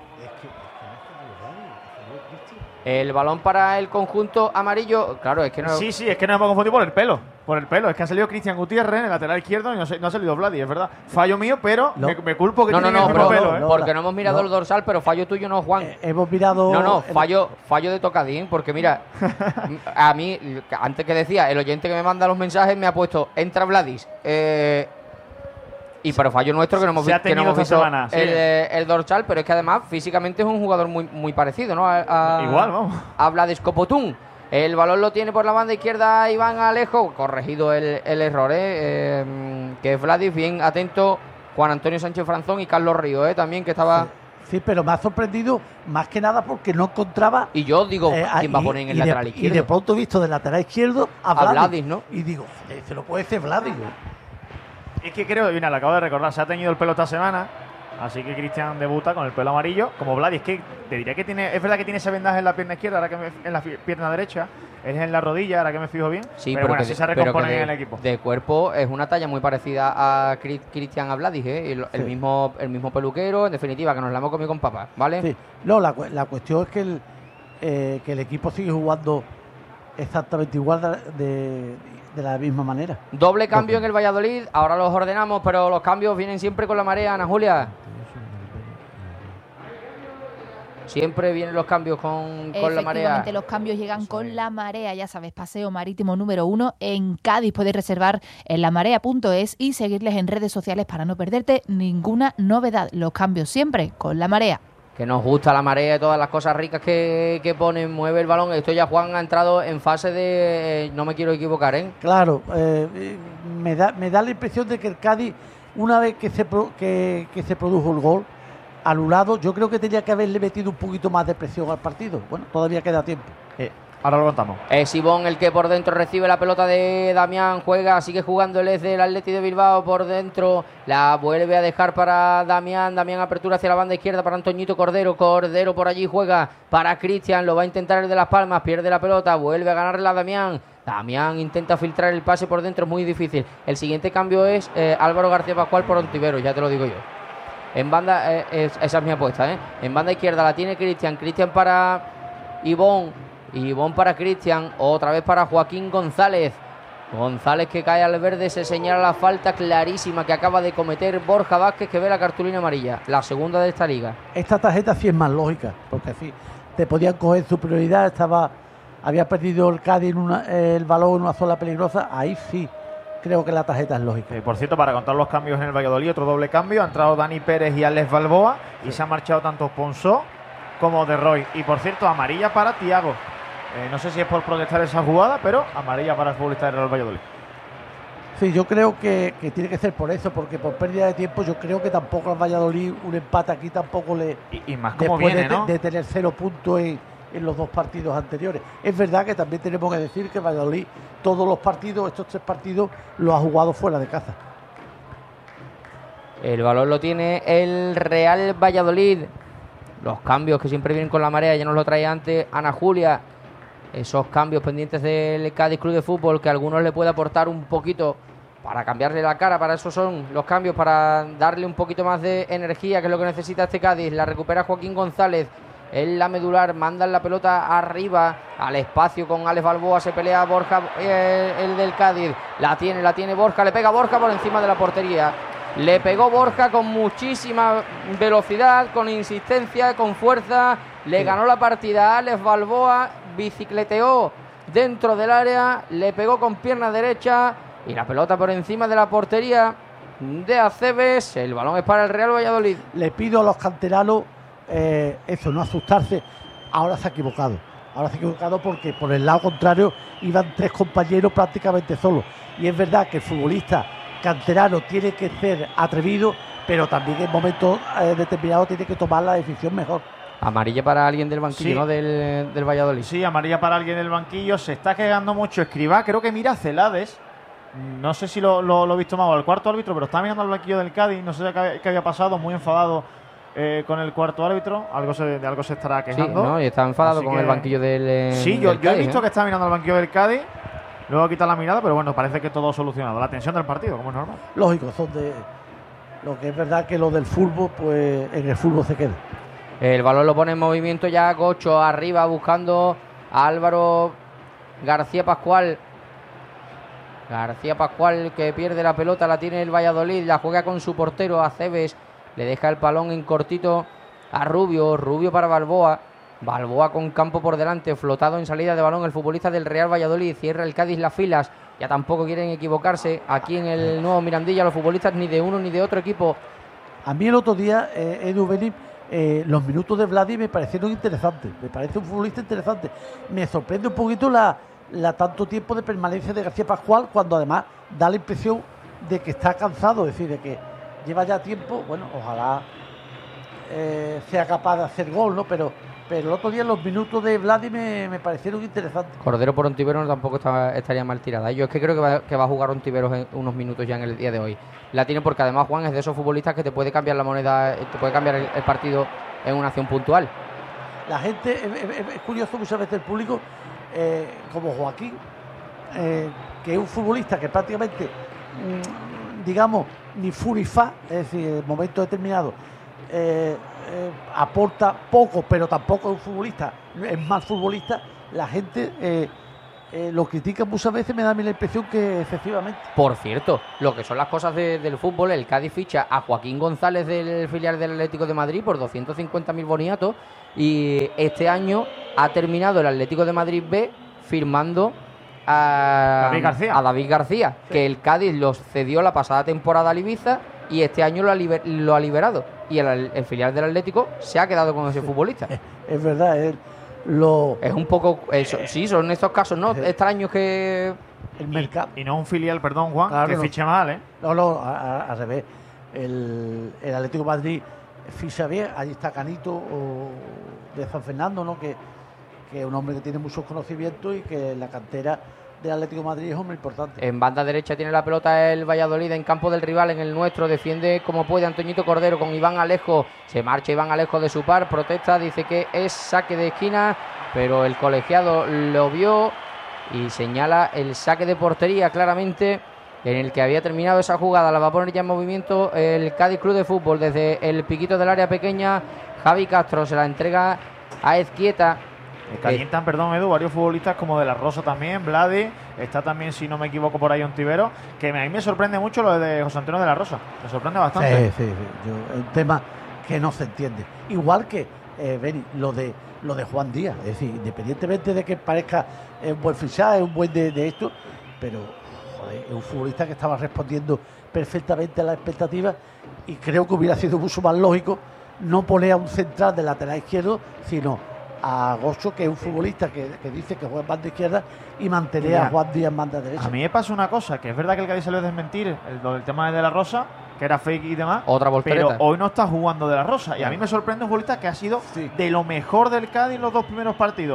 El balón para el conjunto amarillo. Claro, es que no. Sí, es que nos hemos confundido por el pelo. Por el pelo. Es que ha salido Cristian Gutiérrez en el lateral izquierdo y no ha salido Vladis, es verdad. Fallo mío, pero me culpo que tiene el mismo pelo. Porque no hemos mirado el dorsal, pero fallo tuyo no, Juan. Hemos mirado. Fallo de Tocadín, porque mira, a mí, antes que decía, el oyente que me manda los mensajes me ha puesto, entra Vladis. Pero fallo nuestro que no hemos visto el dorsal, pero es que además físicamente es un jugador muy parecido, ¿no? Igual, vamos. A Vladis Copotún. El balón lo tiene por la banda izquierda Iván Alejo, corregido el error, que es Vladis, bien atento Juan Antonio Sánchez Franzón y Carlos Ríos, también que estaba... Sí, pero me ha sorprendido más que nada porque no encontraba... Y yo digo, ¿quién va a poner en el lateral izquierdo? Y de pronto he visto del lateral izquierdo a Vladis, ¿no? Y digo, se lo puede hacer Vladis, ¿no? Es que creo, mira, le acabo de recordar, se ha teñido el pelo esta semana Así que Cristian debuta con el pelo amarillo, como Vladi. Es que te diría que es verdad que tiene ese vendaje en la pierna izquierda, ahora que en la pierna derecha, es en la rodilla, ahora que me fijo bien. Sí, pero bueno, que así se recompone de, en el equipo. De cuerpo es una talla muy parecida a Cristian Vladi, el mismo peluquero, en definitiva, que nos la hemos comido con papas, ¿vale? Sí. No, la cuestión es que el equipo sigue jugando exactamente igual de la misma manera. Doble cambio en el Valladolid, ahora los ordenamos, pero los cambios vienen siempre con la marea, Ana Julia. Siempre vienen los cambios con la marea. Efectivamente, los cambios llegan con la marea. Ya sabes, paseo marítimo número 1 en Cádiz. Puedes reservar en lamarea.es y seguirles en redes sociales para no perderte ninguna novedad. Los cambios siempre con la marea. Que nos gusta la marea y todas las cosas ricas que ponen, mueve el balón. Esto ya Juan ha entrado en fase de... no me quiero equivocar, ¿eh? Claro, me da la impresión de que el Cádiz, una vez que se produjo el gol, anulado, yo creo que tenía que haberle metido un poquito más de presión al partido. Bueno, todavía queda tiempo. Ahora lo contamos. Es Ivón el que por dentro recibe la pelota de Damián, sigue jugando el del Atleti de Bilbao por dentro, la vuelve a dejar para Damián, apertura hacia la banda izquierda para Antoñito Cordero por allí juega para Cristian, lo va a intentar el de Las Palmas, pierde la pelota, vuelve a ganarla a Damián intenta filtrar el pase por dentro, es muy difícil. El siguiente cambio es Álvaro García Pascual por Ontiveros, ya te lo digo yo. En banda, esa es mi apuesta, en banda izquierda la tiene Cristian para Ivón para Cristian, otra vez para Joaquín González que cae al verde, se señala la falta clarísima que acaba de cometer Borja Vázquez, que ve la cartulina amarilla, la segunda de esta liga. Esta tarjeta sí es más lógica, porque así te podían coger superioridad, había perdido el Cádiz el balón en una zona peligrosa, ahí sí creo que la tarjeta es lógica. Por cierto, para contar los cambios en el Valladolid, otro doble cambio, ha entrado Dani Pérez y Alex Balboa, y se han marchado tanto Ponsó como De Roy. Y por cierto, amarilla para Thiago. No sé si es por protestar esa jugada, pero amarilla para el futbolista del Real Valladolid. Sí, yo creo que tiene que ser por eso, porque por pérdida de tiempo yo creo que tampoco al Valladolid un empate aquí tampoco le... Y más como viene, ¿no? de tener 0 puntos en los 2 partidos anteriores. Es verdad que también tenemos que decir que Valladolid todos los partidos, estos 3 partidos, los ha jugado fuera de casa. El balón lo tiene el Real Valladolid. Los cambios que siempre vienen con la marea, ya nos lo traía antes Ana Julia. Esos cambios pendientes del Cádiz Club de Fútbol, que a algunos le puede aportar un poquito para cambiarle la cara. Para eso son los cambios, para darle un poquito más de energía, que es lo que necesita este Cádiz. La recupera Joaquín González. En la medular, mandan la pelota arriba al espacio con Alex Balboa, se pelea Borja, el del Cádiz, la tiene Borja, le pega Borja por encima de la portería, le pegó Borja con muchísima velocidad, con insistencia, con fuerza, le ganó la partida a Alex Balboa, bicicleteó dentro del área, le pegó con pierna derecha y la pelota por encima de la portería de Aceves. El balón es para el Real Valladolid. Le pido a los canteranos no asustarse. Ahora se ha equivocado porque por el lado contrario iban 3 compañeros prácticamente solos, y es verdad que el futbolista canterano tiene que ser atrevido, pero también en momentos determinados tiene que tomar la decisión mejor. Amarilla para alguien del banquillo, sí. ¿No? Del Valladolid. Sí, amarilla para alguien del banquillo. Se está quedando mucho Escribá, creo que mira Celades. No sé si lo he visto mal al cuarto árbitro, pero está mirando al banquillo del Cádiz. No sé qué había pasado, muy enfadado con el cuarto árbitro. De algo se estará quejando. Sí, ¿no? Y está enfadado Así con el banquillo del Sí, del yo he Cádiz, visto que está mirando al banquillo del Cádiz. Luego quita la mirada, pero bueno, parece que todo solucionado. La tensión del partido, como es normal. Lógico, son de... Lo que es verdad que lo del fútbol, pues en el fútbol se queda. El balón lo pone en movimiento ya Gocho arriba buscando a Álvaro García Pascual. García Pascual que pierde la pelota, la tiene el Valladolid, la juega con su portero Aceves, le deja el balón en cortito a Rubio para Balboa. Balboa con campo por delante, flotado en salida de balón el futbolista del Real Valladolid, cierra el Cádiz las filas, ya tampoco quieren equivocarse aquí en el nuevo Mirandilla los futbolistas ni de uno ni de otro equipo. A mí el otro día, Edu Benim, los minutos de Vladi me parecieron interesantes, me parece un futbolista interesante. Me sorprende un poquito la tanto tiempo de permanencia de García Pascual, cuando además da la impresión de que está cansado, es decir, de que lleva ya tiempo. Bueno, ojalá sea capaz de hacer gol, ¿no? Pero Pero el otro día los minutos de Vladi me parecieron interesantes. Cordero por Ontiveros tampoco estaría mal tirada. Yo es que creo que va a jugar Ontiveros en unos minutos ya en el día de hoy. La tiene porque además Juan es de esos futbolistas que te puede cambiar la moneda, te puede cambiar el partido en una acción puntual. La gente, es curioso muchas veces el público, como Joaquín, que es un futbolista que prácticamente, digamos, ni fu ni fa, es decir, en momentos determinados, aporta poco, pero tampoco es un futbolista, es mal futbolista. La gente lo critica muchas veces, me da a mí la impresión que efectivamente. Por cierto, lo que son las cosas del fútbol, el Cádiz ficha a Joaquín González del filial del Atlético de Madrid por 250.000 boniatos y este año ha terminado el Atlético de Madrid B firmando a David García, sí, que el Cádiz los cedió la pasada temporada al Ibiza y este año lo ha liberado y el filial del Atlético se ha quedado con ese futbolista. Es verdad, es un poco eso, sí, son estos casos no extraños que el mercado y no un filial, perdón Juan, claro, que fiche mal, no, al revés. El Atlético de Madrid ficha bien. Allí está Canito de San Fernando, ¿no? Que es un hombre que tiene muchos conocimientos y que en la cantera del Atlético de Madrid es hombre importante. En banda derecha tiene la pelota el Valladolid en campo del rival, en el nuestro defiende como puede Antoñito Cordero con Iván Alejo, se marcha Iván Alejo de su par, protesta, dice que es saque de esquina, pero el colegiado lo vio y señala el saque de portería claramente, en el que había terminado esa jugada. La va a poner ya en movimiento el Cádiz Club de Fútbol desde el piquito del área pequeña. Javi Castro se la entrega a Ezquieta. Calientan, perdón Edu, varios futbolistas como De La Rosa también, Vladi, está también, si no me equivoco, por ahí Ontiveros, que a mí me sorprende mucho lo de José Antonio De La Rosa, me sorprende bastante. Sí. Es un tema que no se entiende. Igual que, Beni, lo de Juan Díaz, es decir, independientemente de que parezca un buen fichaje, un buen de esto, pero joder, es un futbolista que estaba respondiendo perfectamente a las expectativas y creo que hubiera sido mucho más lógico no poner a un central de lateral izquierdo, sino a Gocho, que es un futbolista que dice que juega en banda izquierda, y mantener a Juan Díaz en banda derecha. A mí me pasa una cosa, que es verdad que el Cádiz salió a desmentir el tema de La Rosa, que era fake y demás, otra voltereta, pero hoy no está jugando De La Rosa, y a mí me sorprende un futbolista que ha sido de lo mejor del Cádiz en los dos primeros partidos.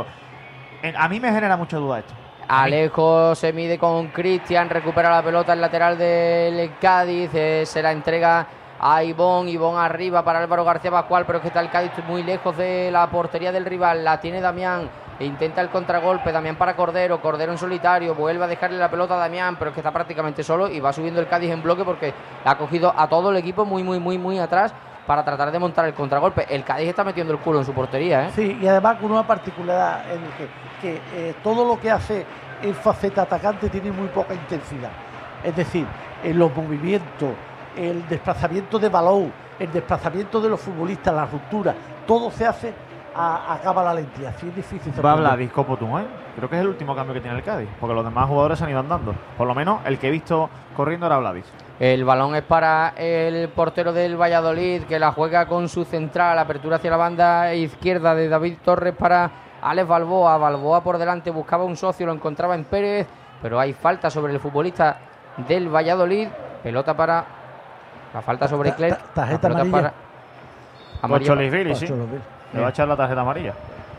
A mí me genera mucha duda esto. Alejo se mide con Cristian, recupera la pelota el lateral del Cádiz, se la entrega a Ivón arriba para Álvaro García Pascual, pero es que está el Cádiz muy lejos de la portería del rival, la tiene Damián, intenta el contragolpe, Damián para Cordero en solitario, vuelve a dejarle la pelota a Damián, pero es que está prácticamente solo y va subiendo el Cádiz en bloque porque ha cogido a todo el equipo muy atrás para tratar de montar el contragolpe. El Cádiz está metiendo el culo en su portería, ¿eh? Sí, y además con una particularidad en que todo lo que hace en faceta atacante tiene muy poca intensidad, es decir, en los movimientos, el desplazamiento de balón, el desplazamiento de los futbolistas, la ruptura, todo se hace a cámara lenta. Así es difícil. Va a hablar Disco Potún, ¿eh? Creo que es el último cambio que tiene el Cádiz, porque los demás jugadores se han ido andando. Por lo menos el que he visto corriendo era Vladi. El balón es para el portero del Valladolid, que la juega con su central, apertura hacia la banda izquierda de David Torres para Alex Balboa. Balboa por delante, buscaba un socio, lo encontraba en Pérez, pero hay falta sobre el futbolista del Valladolid. Pelota para... La falta sobre Clerc. Tarjeta amarilla. Amarilla. Sí. Le va a echar la tarjeta amarilla.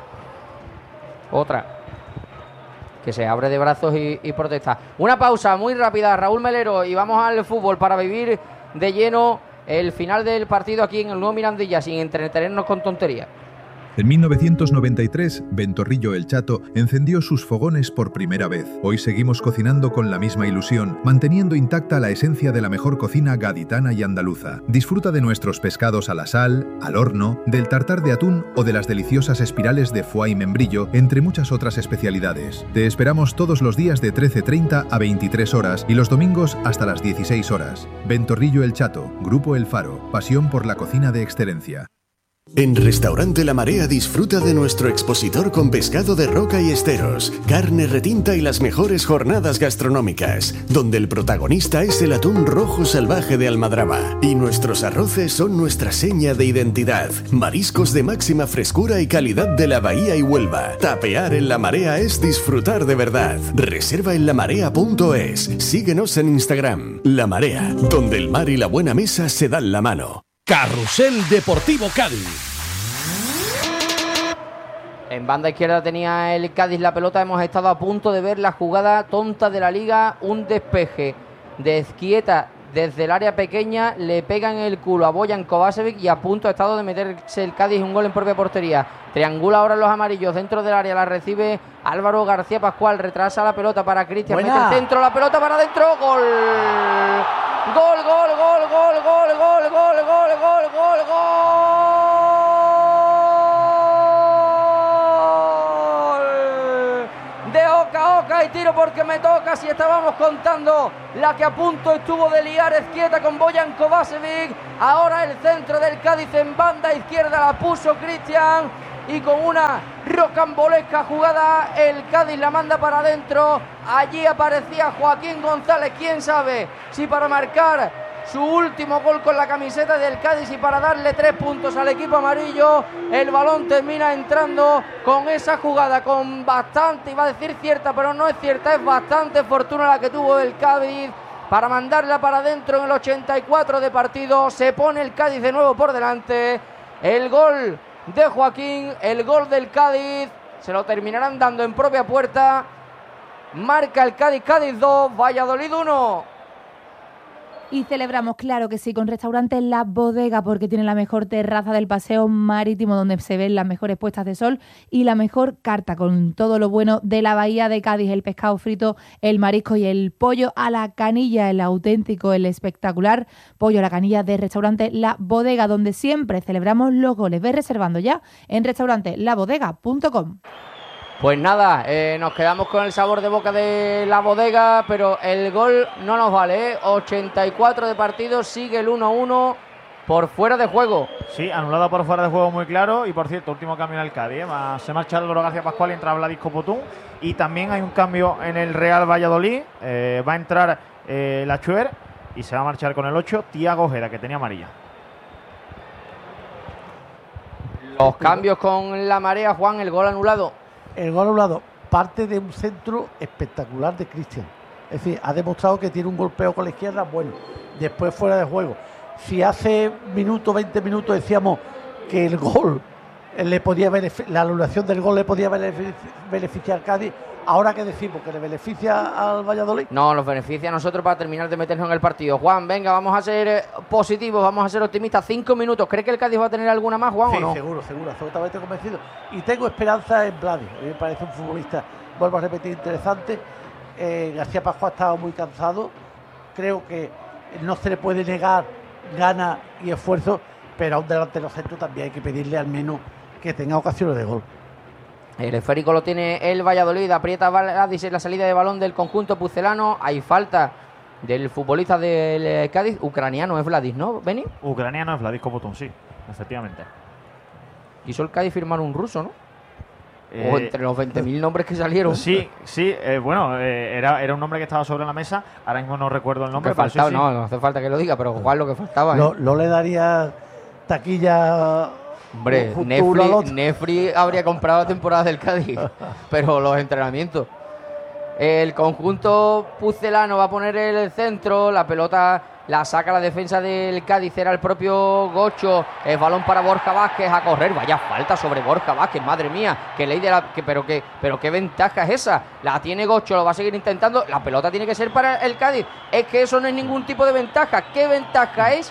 Otra. Que se abre de brazos y protesta. Una pausa muy rápida, Raúl Melero, y vamos al fútbol para vivir de lleno el final del partido aquí en el nuevo Mirandilla, sin entretenernos con tonterías. En 1993, Ventorrillo El Chato encendió sus fogones por primera vez. Hoy seguimos cocinando con la misma ilusión, manteniendo intacta la esencia de la mejor cocina gaditana y andaluza. Disfruta de nuestros pescados a la sal, al horno, del tartar de atún o de las deliciosas espirales de foie y membrillo, entre muchas otras especialidades. Te esperamos todos los días de 13:30 a 23 horas y los domingos hasta las 16 horas. Ventorrillo El Chato, Grupo El Faro, pasión por la cocina de excelencia. En Restaurante La Marea disfruta de nuestro expositor con pescado de roca y esteros, carne retinta y las mejores jornadas gastronómicas, donde el protagonista es el atún rojo salvaje de Almadraba y nuestros arroces son nuestra seña de identidad. Mariscos de máxima frescura y calidad de la Bahía y Huelva. Tapear en La Marea es disfrutar de verdad. Reserva en lamarea.es. Síguenos en Instagram. La Marea, donde el mar y la buena mesa se dan la mano. Carrusel Deportivo Cádiz. En banda izquierda tenía el Cádiz la pelota. Hemos estado a punto de ver la jugada tonta de la Liga. Un despeje de Ezquieta desde el área pequeña. Le pega en el culo a Bojan Kovačević y a punto ha estado de meterse el Cádiz un gol en propia portería. Triangula ahora los amarillos dentro del área. La recibe Álvaro García Pascual. Retrasa la pelota para Cristian. Mete el centro. La pelota para adentro. Gol. Gol, gol, gol, gol, gol, gol, gol, gol, gol, gol, gol. De Oca Oca y tiro porque me toca. Si estábamos contando la que a punto estuvo de liar Ezquieta con Bojan Kovačević. Ahora el centro del Cádiz en banda izquierda la puso Cristian. Y con una rocambolesca jugada el Cádiz la manda para adentro. Allí aparecía Joaquín González, quién sabe si para marcar su último gol con la camiseta del Cádiz y para darle 3 puntos al equipo amarillo. El balón termina entrando con esa jugada con bastante, iba a decir cierta, pero no es cierta, es bastante fortuna la que tuvo el Cádiz para mandarla para adentro en el 84 de partido. Se pone el Cádiz de nuevo por delante. El gol de Joaquín, el gol del Cádiz, se lo terminarán dando en propia puerta. Marca el Cádiz, Cádiz 2, Valladolid 1. Y celebramos, claro que sí, con Restaurante La Bodega, porque tiene la mejor terraza del paseo marítimo, donde se ven las mejores puestas de sol y la mejor carta, con todo lo bueno de la bahía de Cádiz: el pescado frito, el marisco y el pollo a la canilla, el auténtico, el espectacular pollo a la canilla de Restaurante La Bodega, donde siempre celebramos los goles. Ve reservando ya en restaurantelabodega.com. Pues nada, nos quedamos con el sabor de boca de La Bodega, pero el gol no nos vale, ¿eh? 84 de partido, sigue el 1-1 por fuera de juego. Sí, anulado por fuera de juego muy claro. Y por cierto, último cambio en el Cádiz, se marcha Álvaro García Pascual y entra Vladis Copotún. Y también hay un cambio en el Real Valladolid, va a entrar Lachuer y se va a marchar con el 8 Thiago Ojeda, que tenía amarilla. Los cambios con la marea, Juan, el gol anulado. El gol anulado parte de un centro espectacular de Cristian. Es decir, ha demostrado que tiene un golpeo con la izquierda bueno. Después fuera de juego. Si hace 20 minutos decíamos que el gol le podía la anulación del gol le podía beneficiar al Cádiz, ¿ahora qué decimos? ¿Que le beneficia al Valladolid? No, nos beneficia a nosotros para terminar de meternos en el partido. Juan, venga, vamos a ser positivos, vamos a ser optimistas. 5 minutos. ¿Cree que el Cádiz va a tener alguna más, Juan, sí, o no? Seguro, absolutamente convencido. Y tengo esperanza en Vladis. A mí me parece un futbolista, vuelvo a repetir, interesante. García Pascual ha estado muy cansado. Creo que no se le puede negar ganas y esfuerzo, pero a un delantero centro también hay que pedirle al menos que tenga ocasiones de gol. El esférico lo tiene el Valladolid, aprieta Vladis en la salida de balón del conjunto pucelano. Hay falta del futbolista del Cádiz, ucraniano es Vladis, ¿no, Beni? Ucraniano es Vladis Copotún, sí, efectivamente. Quiso el Cádiz firmar un ruso, ¿no? O entre los 20.000 nombres que salieron. Sí, bueno, era un nombre que estaba sobre la mesa. Ahora mismo no recuerdo el nombre. Faltaba, sí. No hace falta que lo diga, pero Juan, lo que faltaba. No le daría taquilla. Hombre, Nefri habría comprado temporadas del Cádiz, pero los entrenamientos. El conjunto pucelano va a poner el centro, la pelota la saca la defensa del Cádiz, era el propio Gocho, el balón para Borja Vázquez a correr, vaya falta sobre Borja Vázquez, madre mía, que ley de pero qué ventaja es esa, la tiene Gocho, lo va a seguir intentando, la pelota tiene que ser para el Cádiz, es que eso no es ningún tipo de ventaja, ¿qué ventaja es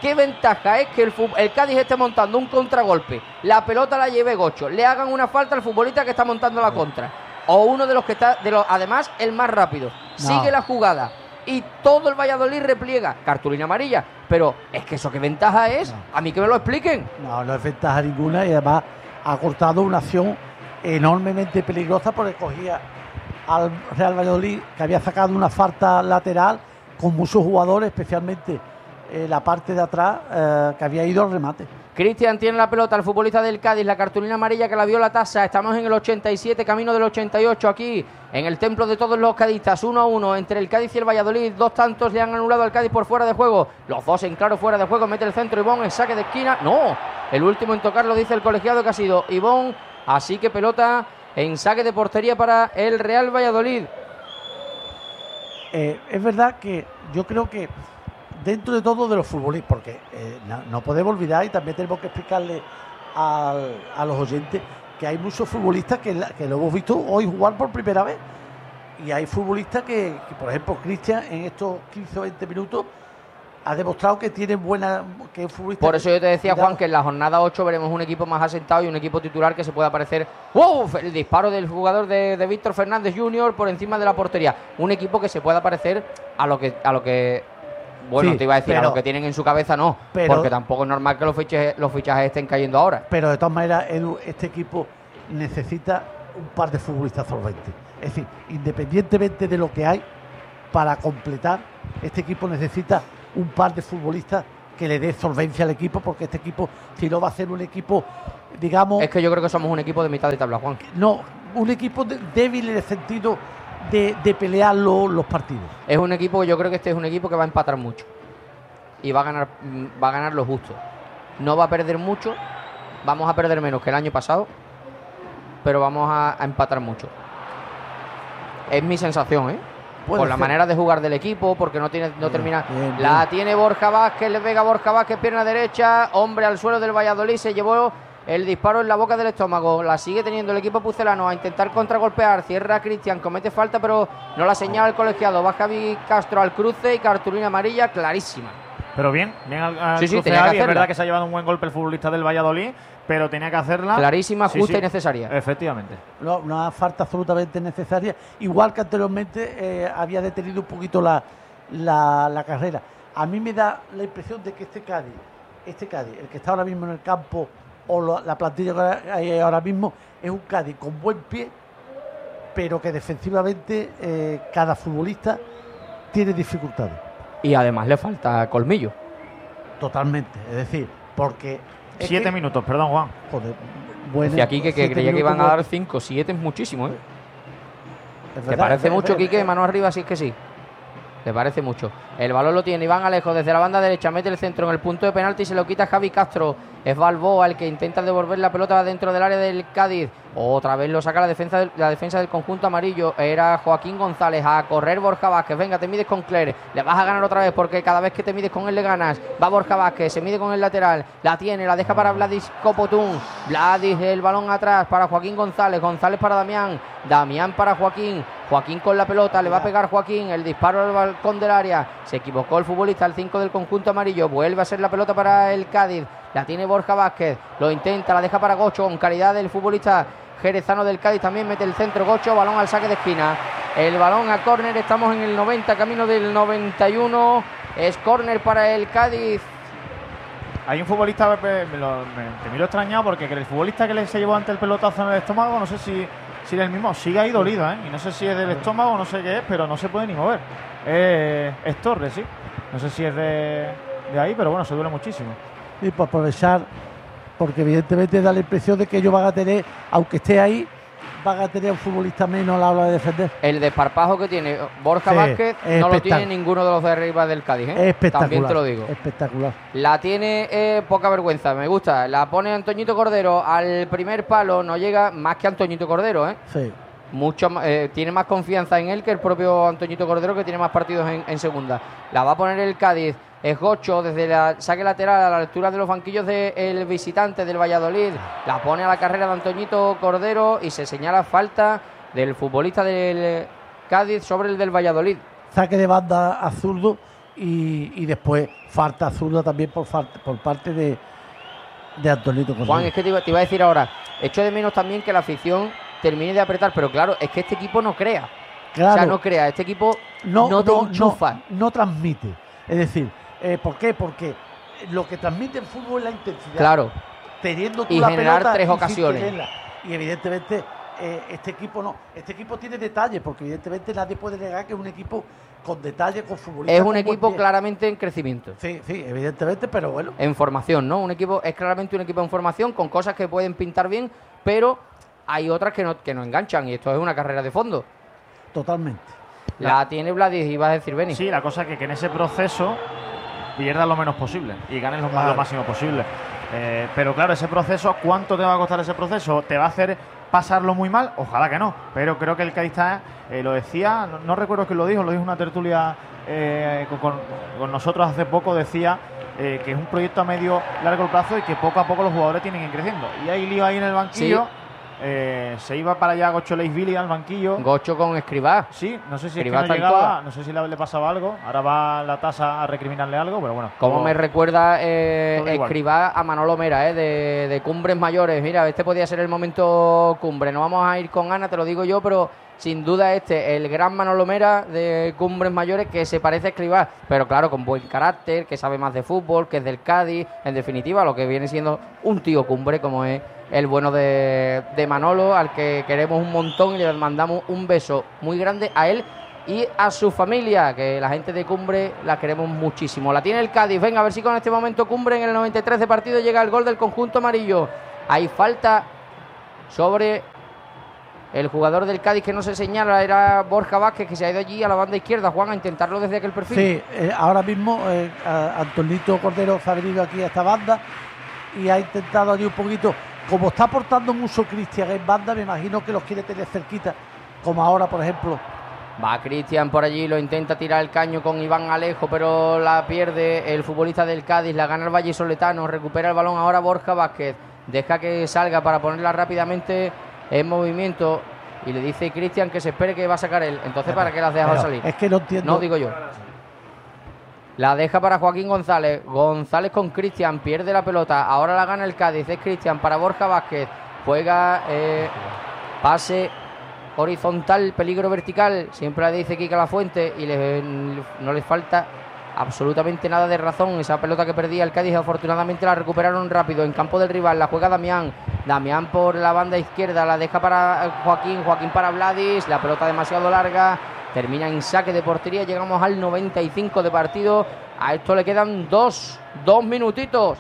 que el Cádiz esté montando un contragolpe, la pelota la lleve Gocho, le hagan una falta al futbolista que está montando la contra, o uno de los que está, además el más rápido, sigue la jugada y todo el Valladolid repliega, cartulina amarilla, pero es que eso qué ventaja es, a mí que me lo expliquen. No es ventaja ninguna, y además ha cortado una acción enormemente peligrosa porque cogía al Real Valladolid, que había sacado una falta lateral con muchos jugadores, especialmente la parte de atrás, que había ido al remate. Cristian tiene la pelota, el futbolista del Cádiz, la cartulina amarilla que la vio la tasa. Estamos en el 87, camino del 88, aquí en el templo de todos los cadistas. 1-1 entre el Cádiz y el Valladolid. 2 tantos le han anulado al Cádiz por fuera de juego. Los dos en claro fuera de juego. Mete el centro Ivón en saque de esquina. No, el último en tocarlo dice el colegiado que ha sido Ivón. Así que pelota en saque de portería para el Real Valladolid. Es verdad que yo creo que dentro de todo de los futbolistas, porque no podemos olvidar y también tenemos que explicarle a los oyentes que hay muchos futbolistas que lo hemos visto hoy jugar por primera vez. Y hay futbolistas que por ejemplo, Cristian, en estos 15 o 20 minutos, ha demostrado que tiene que es futbolista. Por eso yo te decía, cuidado. Juan, que en la jornada 8 veremos un equipo más asentado y un equipo titular que se pueda parecer. ¡Wow! El disparo del jugador de Víctor Fernández Jr. por encima de la portería. Un equipo que se pueda parecer a lo que bueno, Sí, te iba a decir, pero- a lo que tienen en su cabeza no, pero- porque tampoco es normal que los fichajes estén cayendo ahora. Pero de todas maneras, Edu, este equipo necesita un par de futbolistas solventes. Es decir, independientemente de lo que hay, para completar, este equipo necesita un par de futbolistas que le dé solvencia al equipo, porque este equipo, si no, va a ser un equipo, digamos, Es que yo creo que somos un equipo de mitad de tabla, Juan. no, un equipo débil en el sentido de pelear los partidos. Es un equipo, yo creo que este es un equipo que va a empatar mucho y va a ganar lo justo. No va a perder mucho, vamos a perder menos que el año pasado, pero vamos a empatar mucho. Es mi sensación, ¿eh? Puede Por la ser. manera de jugar del equipo, porque no termina. bien, La bien. tiene Borja Vázquez, le pega Borja Vázquez, pierna derecha, hombre al suelo del Valladolid, se llevó el disparo en la boca del estómago. La sigue teniendo el equipo pucelano a intentar contragolpear. Cierra Cristian, comete falta, pero no la señala el colegiado. Va Javi Castro al cruce y cartulina amarilla clarísima. Pero bien al Sí, sí, cruce tenía que Javi. Es hacerla. verdad que se ha llevado un buen golpe el futbolista del Valladolid, pero tenía que hacerla. Clarísima, Sí, justa sí. y necesaria. Efectivamente. No, una falta absolutamente necesaria, igual que anteriormente había detenido un poquito la carrera. A mí me da la impresión de que este Cádiz, el que está ahora mismo en el campo, o la plantilla que hay ahora mismo, es un Cádiz con buen pie, pero que defensivamente cada futbolista tiene dificultades. Y además le falta colmillo. Totalmente, es decir, porque... es 7 que- minutos, perdón, Juan. Joder, bueno, Y aquí que 7 creía que iban a minutos, dar 5, 7 es muchísimo, ¿eh? es ¿Te verdad, parece es mucho, verdad, Quique? Mano arriba, sí es que sí. ¿Te parece mucho? El balón lo tiene Iván Alejo desde la banda derecha, mete el centro en el punto de penalti y se lo quita Javi Castro. Es Balboa el que intenta devolver la pelota dentro del área del Cádiz. Otra vez lo saca la defensa del conjunto amarillo. Era Joaquín González. A correr Borja Vázquez. Venga, te mides con Cler. Le vas a ganar otra vez porque cada vez que te mides con él le ganas. Va Borja Vázquez, se mide con el lateral. La tiene, la deja para Vladis Copotún. Vladis, el balón atrás para Joaquín González. González para Damián. Damián para Joaquín. Joaquín con la pelota, le va a pegar Joaquín. El disparo al balcón del área. Se equivocó el futbolista, el 5 del conjunto amarillo. Vuelve a ser la pelota para el Cádiz. La tiene Borja Vázquez. Lo intenta, la deja para Gocho. Con calidad del futbolista jerezano del Cádiz. También mete el centro Gocho. Balón al saque de esquina. El balón a córner. Estamos en el 90, camino del 91. Es córner para el Cádiz. Hay un futbolista, te miro extrañado porque el futbolista que se llevó ante el pelotazo en el estómago, no sé si es el mismo, sigue ahí dolido, ¿eh? Y no sé si es del estómago, no sé qué es, pero no se puede ni mover. Es Torres, sí. No sé si es de ahí, pero bueno, se duele muchísimo. Y por aprovechar, porque evidentemente da la impresión de que ellos van a tener, aunque esté ahí, van a tener un futbolista menos a la hora de defender. El desparpajo que tiene Borja Sí, Vázquez es no lo tiene espectacular. ninguno de los de arriba del Cádiz, ¿eh? Es espectacular. También te lo digo. Espectacular. La tiene poca vergüenza, me gusta. La pone Antoñito Cordero al primer palo, no llega más que Antoñito Cordero, ¿eh? Sí. Tiene más confianza en él que el propio Antoñito Cordero, que tiene más partidos en segunda. La va a poner el Cádiz. Es Gocho desde la saque lateral a la altura de los banquillos del visitante del Valladolid. La pone a la carrera de Antoñito Cordero y se señala falta del futbolista del Cádiz sobre el del Valladolid. Saque de banda a zurdo y después falta a zurdo también por parte de Antonito Cordero. Juan, es que te iba a decir ahora, echo de menos también que la afición termine de apretar, pero claro, es que este equipo no crea. Claro. O sea, no crea, este equipo no te enchufa. No transmite. Es decir, ¿por qué? Porque lo que transmite el fútbol es la intensidad. Claro. Teniendo tú Y la generar pelota 3 y sin ocasiones. tenerla. Y evidentemente este equipo no. Este equipo tiene detalles, porque evidentemente nadie puede negar que es un equipo con detalles, con futbolistas. Es con un buen equipo pie. claramente en crecimiento. Sí, evidentemente, pero bueno. En formación, ¿no? Es claramente un equipo en formación con cosas que pueden pintar bien, pero hay otras que no enganchan, y esto es una carrera de fondo. Totalmente. La tiene Vladis, ibas a decir, Beni. Sí, la cosa es que en ese proceso pierdas lo menos posible y ganes lo máximo posible. Pero claro, ese proceso, ¿cuánto te va a costar ese proceso? ¿Te va a hacer pasarlo muy mal? Ojalá que no. Pero creo que el Cádiz lo decía, no recuerdo quién lo dijo una tertulia con nosotros hace poco, decía que es un proyecto a medio largo plazo y que poco a poco los jugadores tienen que ir creciendo. Y hay lío ahí en el banquillo. Se iba para allá Gocho Leisvili al banquillo. Gocho con Escribá. Sí, no sé si Escribá es que no está en llegaba, todas. no sé si le pasaba algo. Ahora va la tasa a recriminarle algo, pero bueno. Como todo- me recuerda todo igual. Escribá a Manolo Mera, de Cumbres Mayores. Mira, este podía ser el momento cumbre. No vamos a ir con Ana, te lo digo yo, pero sin duda el gran Manolo Mera de Cumbres Mayores, que se parece a Escribá, pero claro, con buen carácter, que sabe más de fútbol, que es del Cádiz, en definitiva, lo que viene siendo un tío cumbre, como es el bueno de Manolo, al que queremos un montón y le mandamos un beso muy grande a él y a su familia, que la gente de Cumbre la queremos muchísimo. La tiene el Cádiz. Venga, a ver si con este momento Cumbre en el 93 de partido llega el gol del conjunto amarillo. Hay falta sobre el jugador del Cádiz, que no se señala, era Borja Vázquez, que se ha ido allí a la banda izquierda, Juan, a intentarlo desde aquel perfil. Sí, ahora mismo Antonito Cordero se ha venido aquí a esta banda y ha intentado allí un poquito, como está aportando mucho Cristian en banda, me imagino que los quiere tener cerquita, como ahora, por ejemplo. Va Cristian por allí, lo intenta tirar el caño con Iván Alejo, pero la pierde el futbolista del Cádiz, la gana el vallisoletano, recupera el balón ahora Borja Vázquez, deja que salga para ponerla rápidamente en movimiento y le dice Cristian que se espere, que va a sacar él. Entonces, ¿para qué las deja salir? Es que no entiendo. No, digo yo. La deja para Joaquín González. González con Cristian, pierde la pelota. Ahora la gana el Cádiz, es Cristian para Borja Vázquez. Juega pase horizontal, peligro vertical. Siempre le dice Kika Lafuente y no le falta absolutamente nada de razón. Esa pelota que perdía el Cádiz, afortunadamente la recuperaron rápido en campo del rival. La juega Damián por la banda izquierda, la deja para Joaquín para Vladis, la pelota demasiado larga, termina en saque de portería. Llegamos al 95 de partido. A esto le quedan dos minutitos.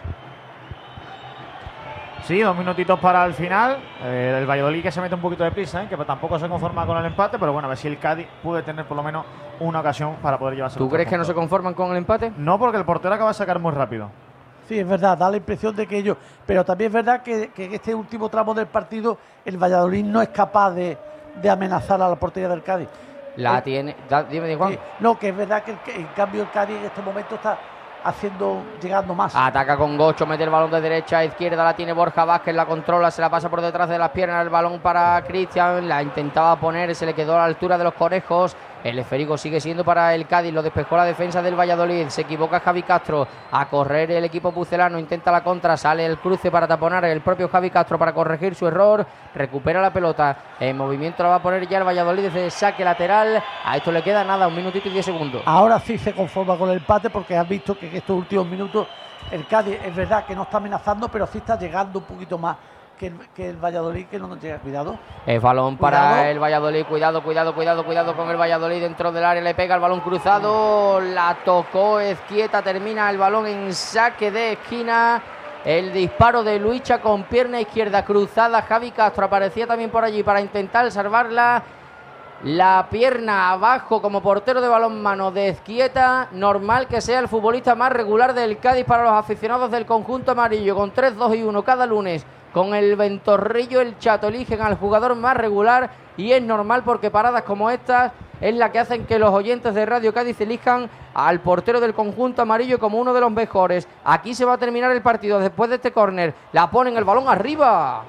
Sí, 2 minutitos para el final. El Valladolid, que se mete un poquito de prisa, que tampoco se conforma con el empate, pero bueno, a ver si el Cádiz puede tener por lo menos una ocasión para poder llevarse. ¿Tú crees que no se conforman con el empate? No, porque el portero acaba de sacar muy rápido. Sí, es verdad, da la impresión de que ellos... Pero también es verdad que en este último tramo del partido el Valladolid no es capaz de amenazar a la portería del Cádiz. Tiene... Dime, Juan. Sí, no, que es verdad que en cambio el Cádiz en este momento está llegando más. Ataca con Gocho, mete el balón de derecha a izquierda, la tiene Borja Vázquez, la controla, se la pasa por detrás de las piernas, el balón para Cristian, la intentaba poner, se le quedó a la altura de los conejos. El esférico sigue siendo para el Cádiz, lo despejó la defensa del Valladolid, se equivoca Javi Castro, a correr el equipo pucelano, intenta la contra, sale el cruce para taponar el propio Javi Castro para corregir su error, recupera la pelota, en movimiento la va a poner ya el Valladolid desde saque lateral. A esto le queda nada, 1 minutito y 10 segundos. Ahora sí se conforma con el empate, porque has visto que en estos últimos minutos el Cádiz es verdad que no está amenazando, pero sí está llegando un poquito más que el Valladolid, que no nos llega. Cuidado. El balón para el Valladolid. Cuidado con el Valladolid dentro del área. Le pega el balón cruzado. La tocó Ezquieta. Termina el balón en saque de esquina. El disparo de Luicha con pierna izquierda cruzada. Javi Castro aparecía también por allí para intentar salvarla. La pierna abajo como portero de balonmano de Ezquieta. Normal que sea el futbolista más regular del Cádiz para los aficionados del conjunto amarillo. Con 3, 2 y 1 cada lunes. Con el Ventorrillo, el Chato eligen al jugador más regular y es normal, porque paradas como estas es la que hacen que los oyentes de Radio Cádiz elijan al portero del conjunto amarillo como uno de los mejores. Aquí se va a terminar el partido después de este córner. La ponen el balón arriba.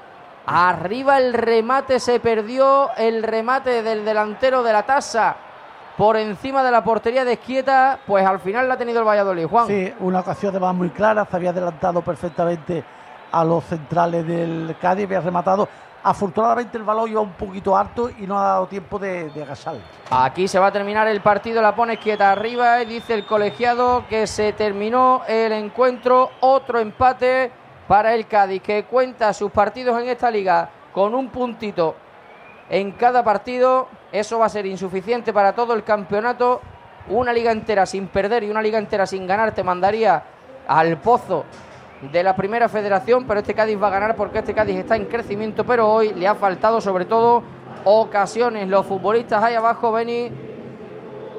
Arriba el remate, se perdió el remate del delantero de la Tasa por encima de la portería de Ezquieta, pues al final la ha tenido el Valladolid, Juan. Sí, una ocasión además muy clara, se había adelantado perfectamente a los centrales del Cádiz, había rematado. Afortunadamente el balón iba un poquito harto y no ha dado tiempo de agachar. Aquí se va a terminar el partido, la pone Ezquieta arriba y dice el colegiado que se terminó el encuentro. Otro empate para el Cádiz, que cuenta sus partidos en esta liga con un puntito en cada partido. Eso va a ser insuficiente para todo el campeonato. Una liga entera sin perder y una liga entera sin ganar te mandaría al pozo de la primera federación, pero este Cádiz va a ganar porque este Cádiz está en crecimiento, pero hoy le ha faltado sobre todo ocasiones. Los futbolistas ahí abajo, Beni,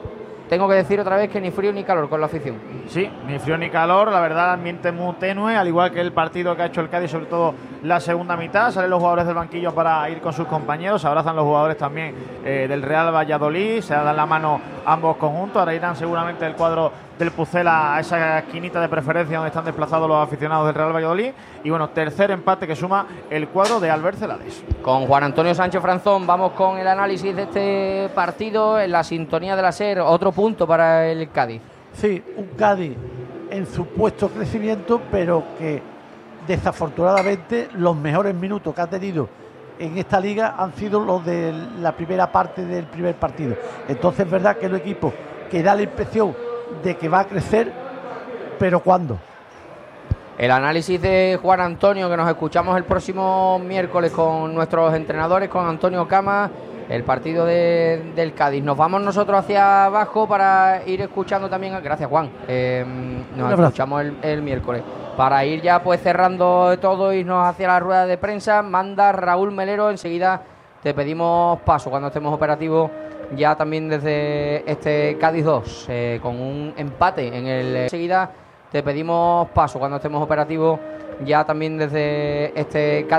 tengo que decir otra vez que ni frío ni calor con la afición. Sí, ni frío ni calor, la verdad, el ambiente muy tenue, al igual que el partido que ha hecho el Cádiz, sobre todo la segunda mitad. Salen los jugadores del banquillo para ir con sus compañeros, se abrazan los jugadores también del Real Valladolid, se dan la mano ambos conjuntos. Ahora irán seguramente el cuadro del Pucela a esa esquinita de preferencia donde están desplazados los aficionados del Real Valladolid. Y bueno, tercer empate que suma el cuadro de Albert Celades. Con Juan Antonio Sánchez Franzón vamos con el análisis de este partido en la sintonía de la SER. Otro punto para el Cádiz. Sí, un Cádiz en supuesto crecimiento, pero que desafortunadamente los mejores minutos que ha tenido en esta liga han sido los de la primera parte del primer partido. Entonces es verdad que es un equipo que da la impresión de que va a crecer, pero ¿cuándo? El análisis de Juan Antonio, que nos escuchamos el próximo miércoles con nuestros entrenadores, con Antonio Cama, el partido del Cádiz. Nos vamos nosotros hacia abajo para ir escuchando también. Gracias, Juan. Nos escuchamos el miércoles. Para ir ya pues cerrando todo y irnos hacia la rueda de prensa, manda Raúl Melero. Enseguida te pedimos paso cuando estemos operativos ya también desde este Cádiz 2, con un empate en el... Enseguida te pedimos paso cuando estemos operativos ya también desde este Cádiz.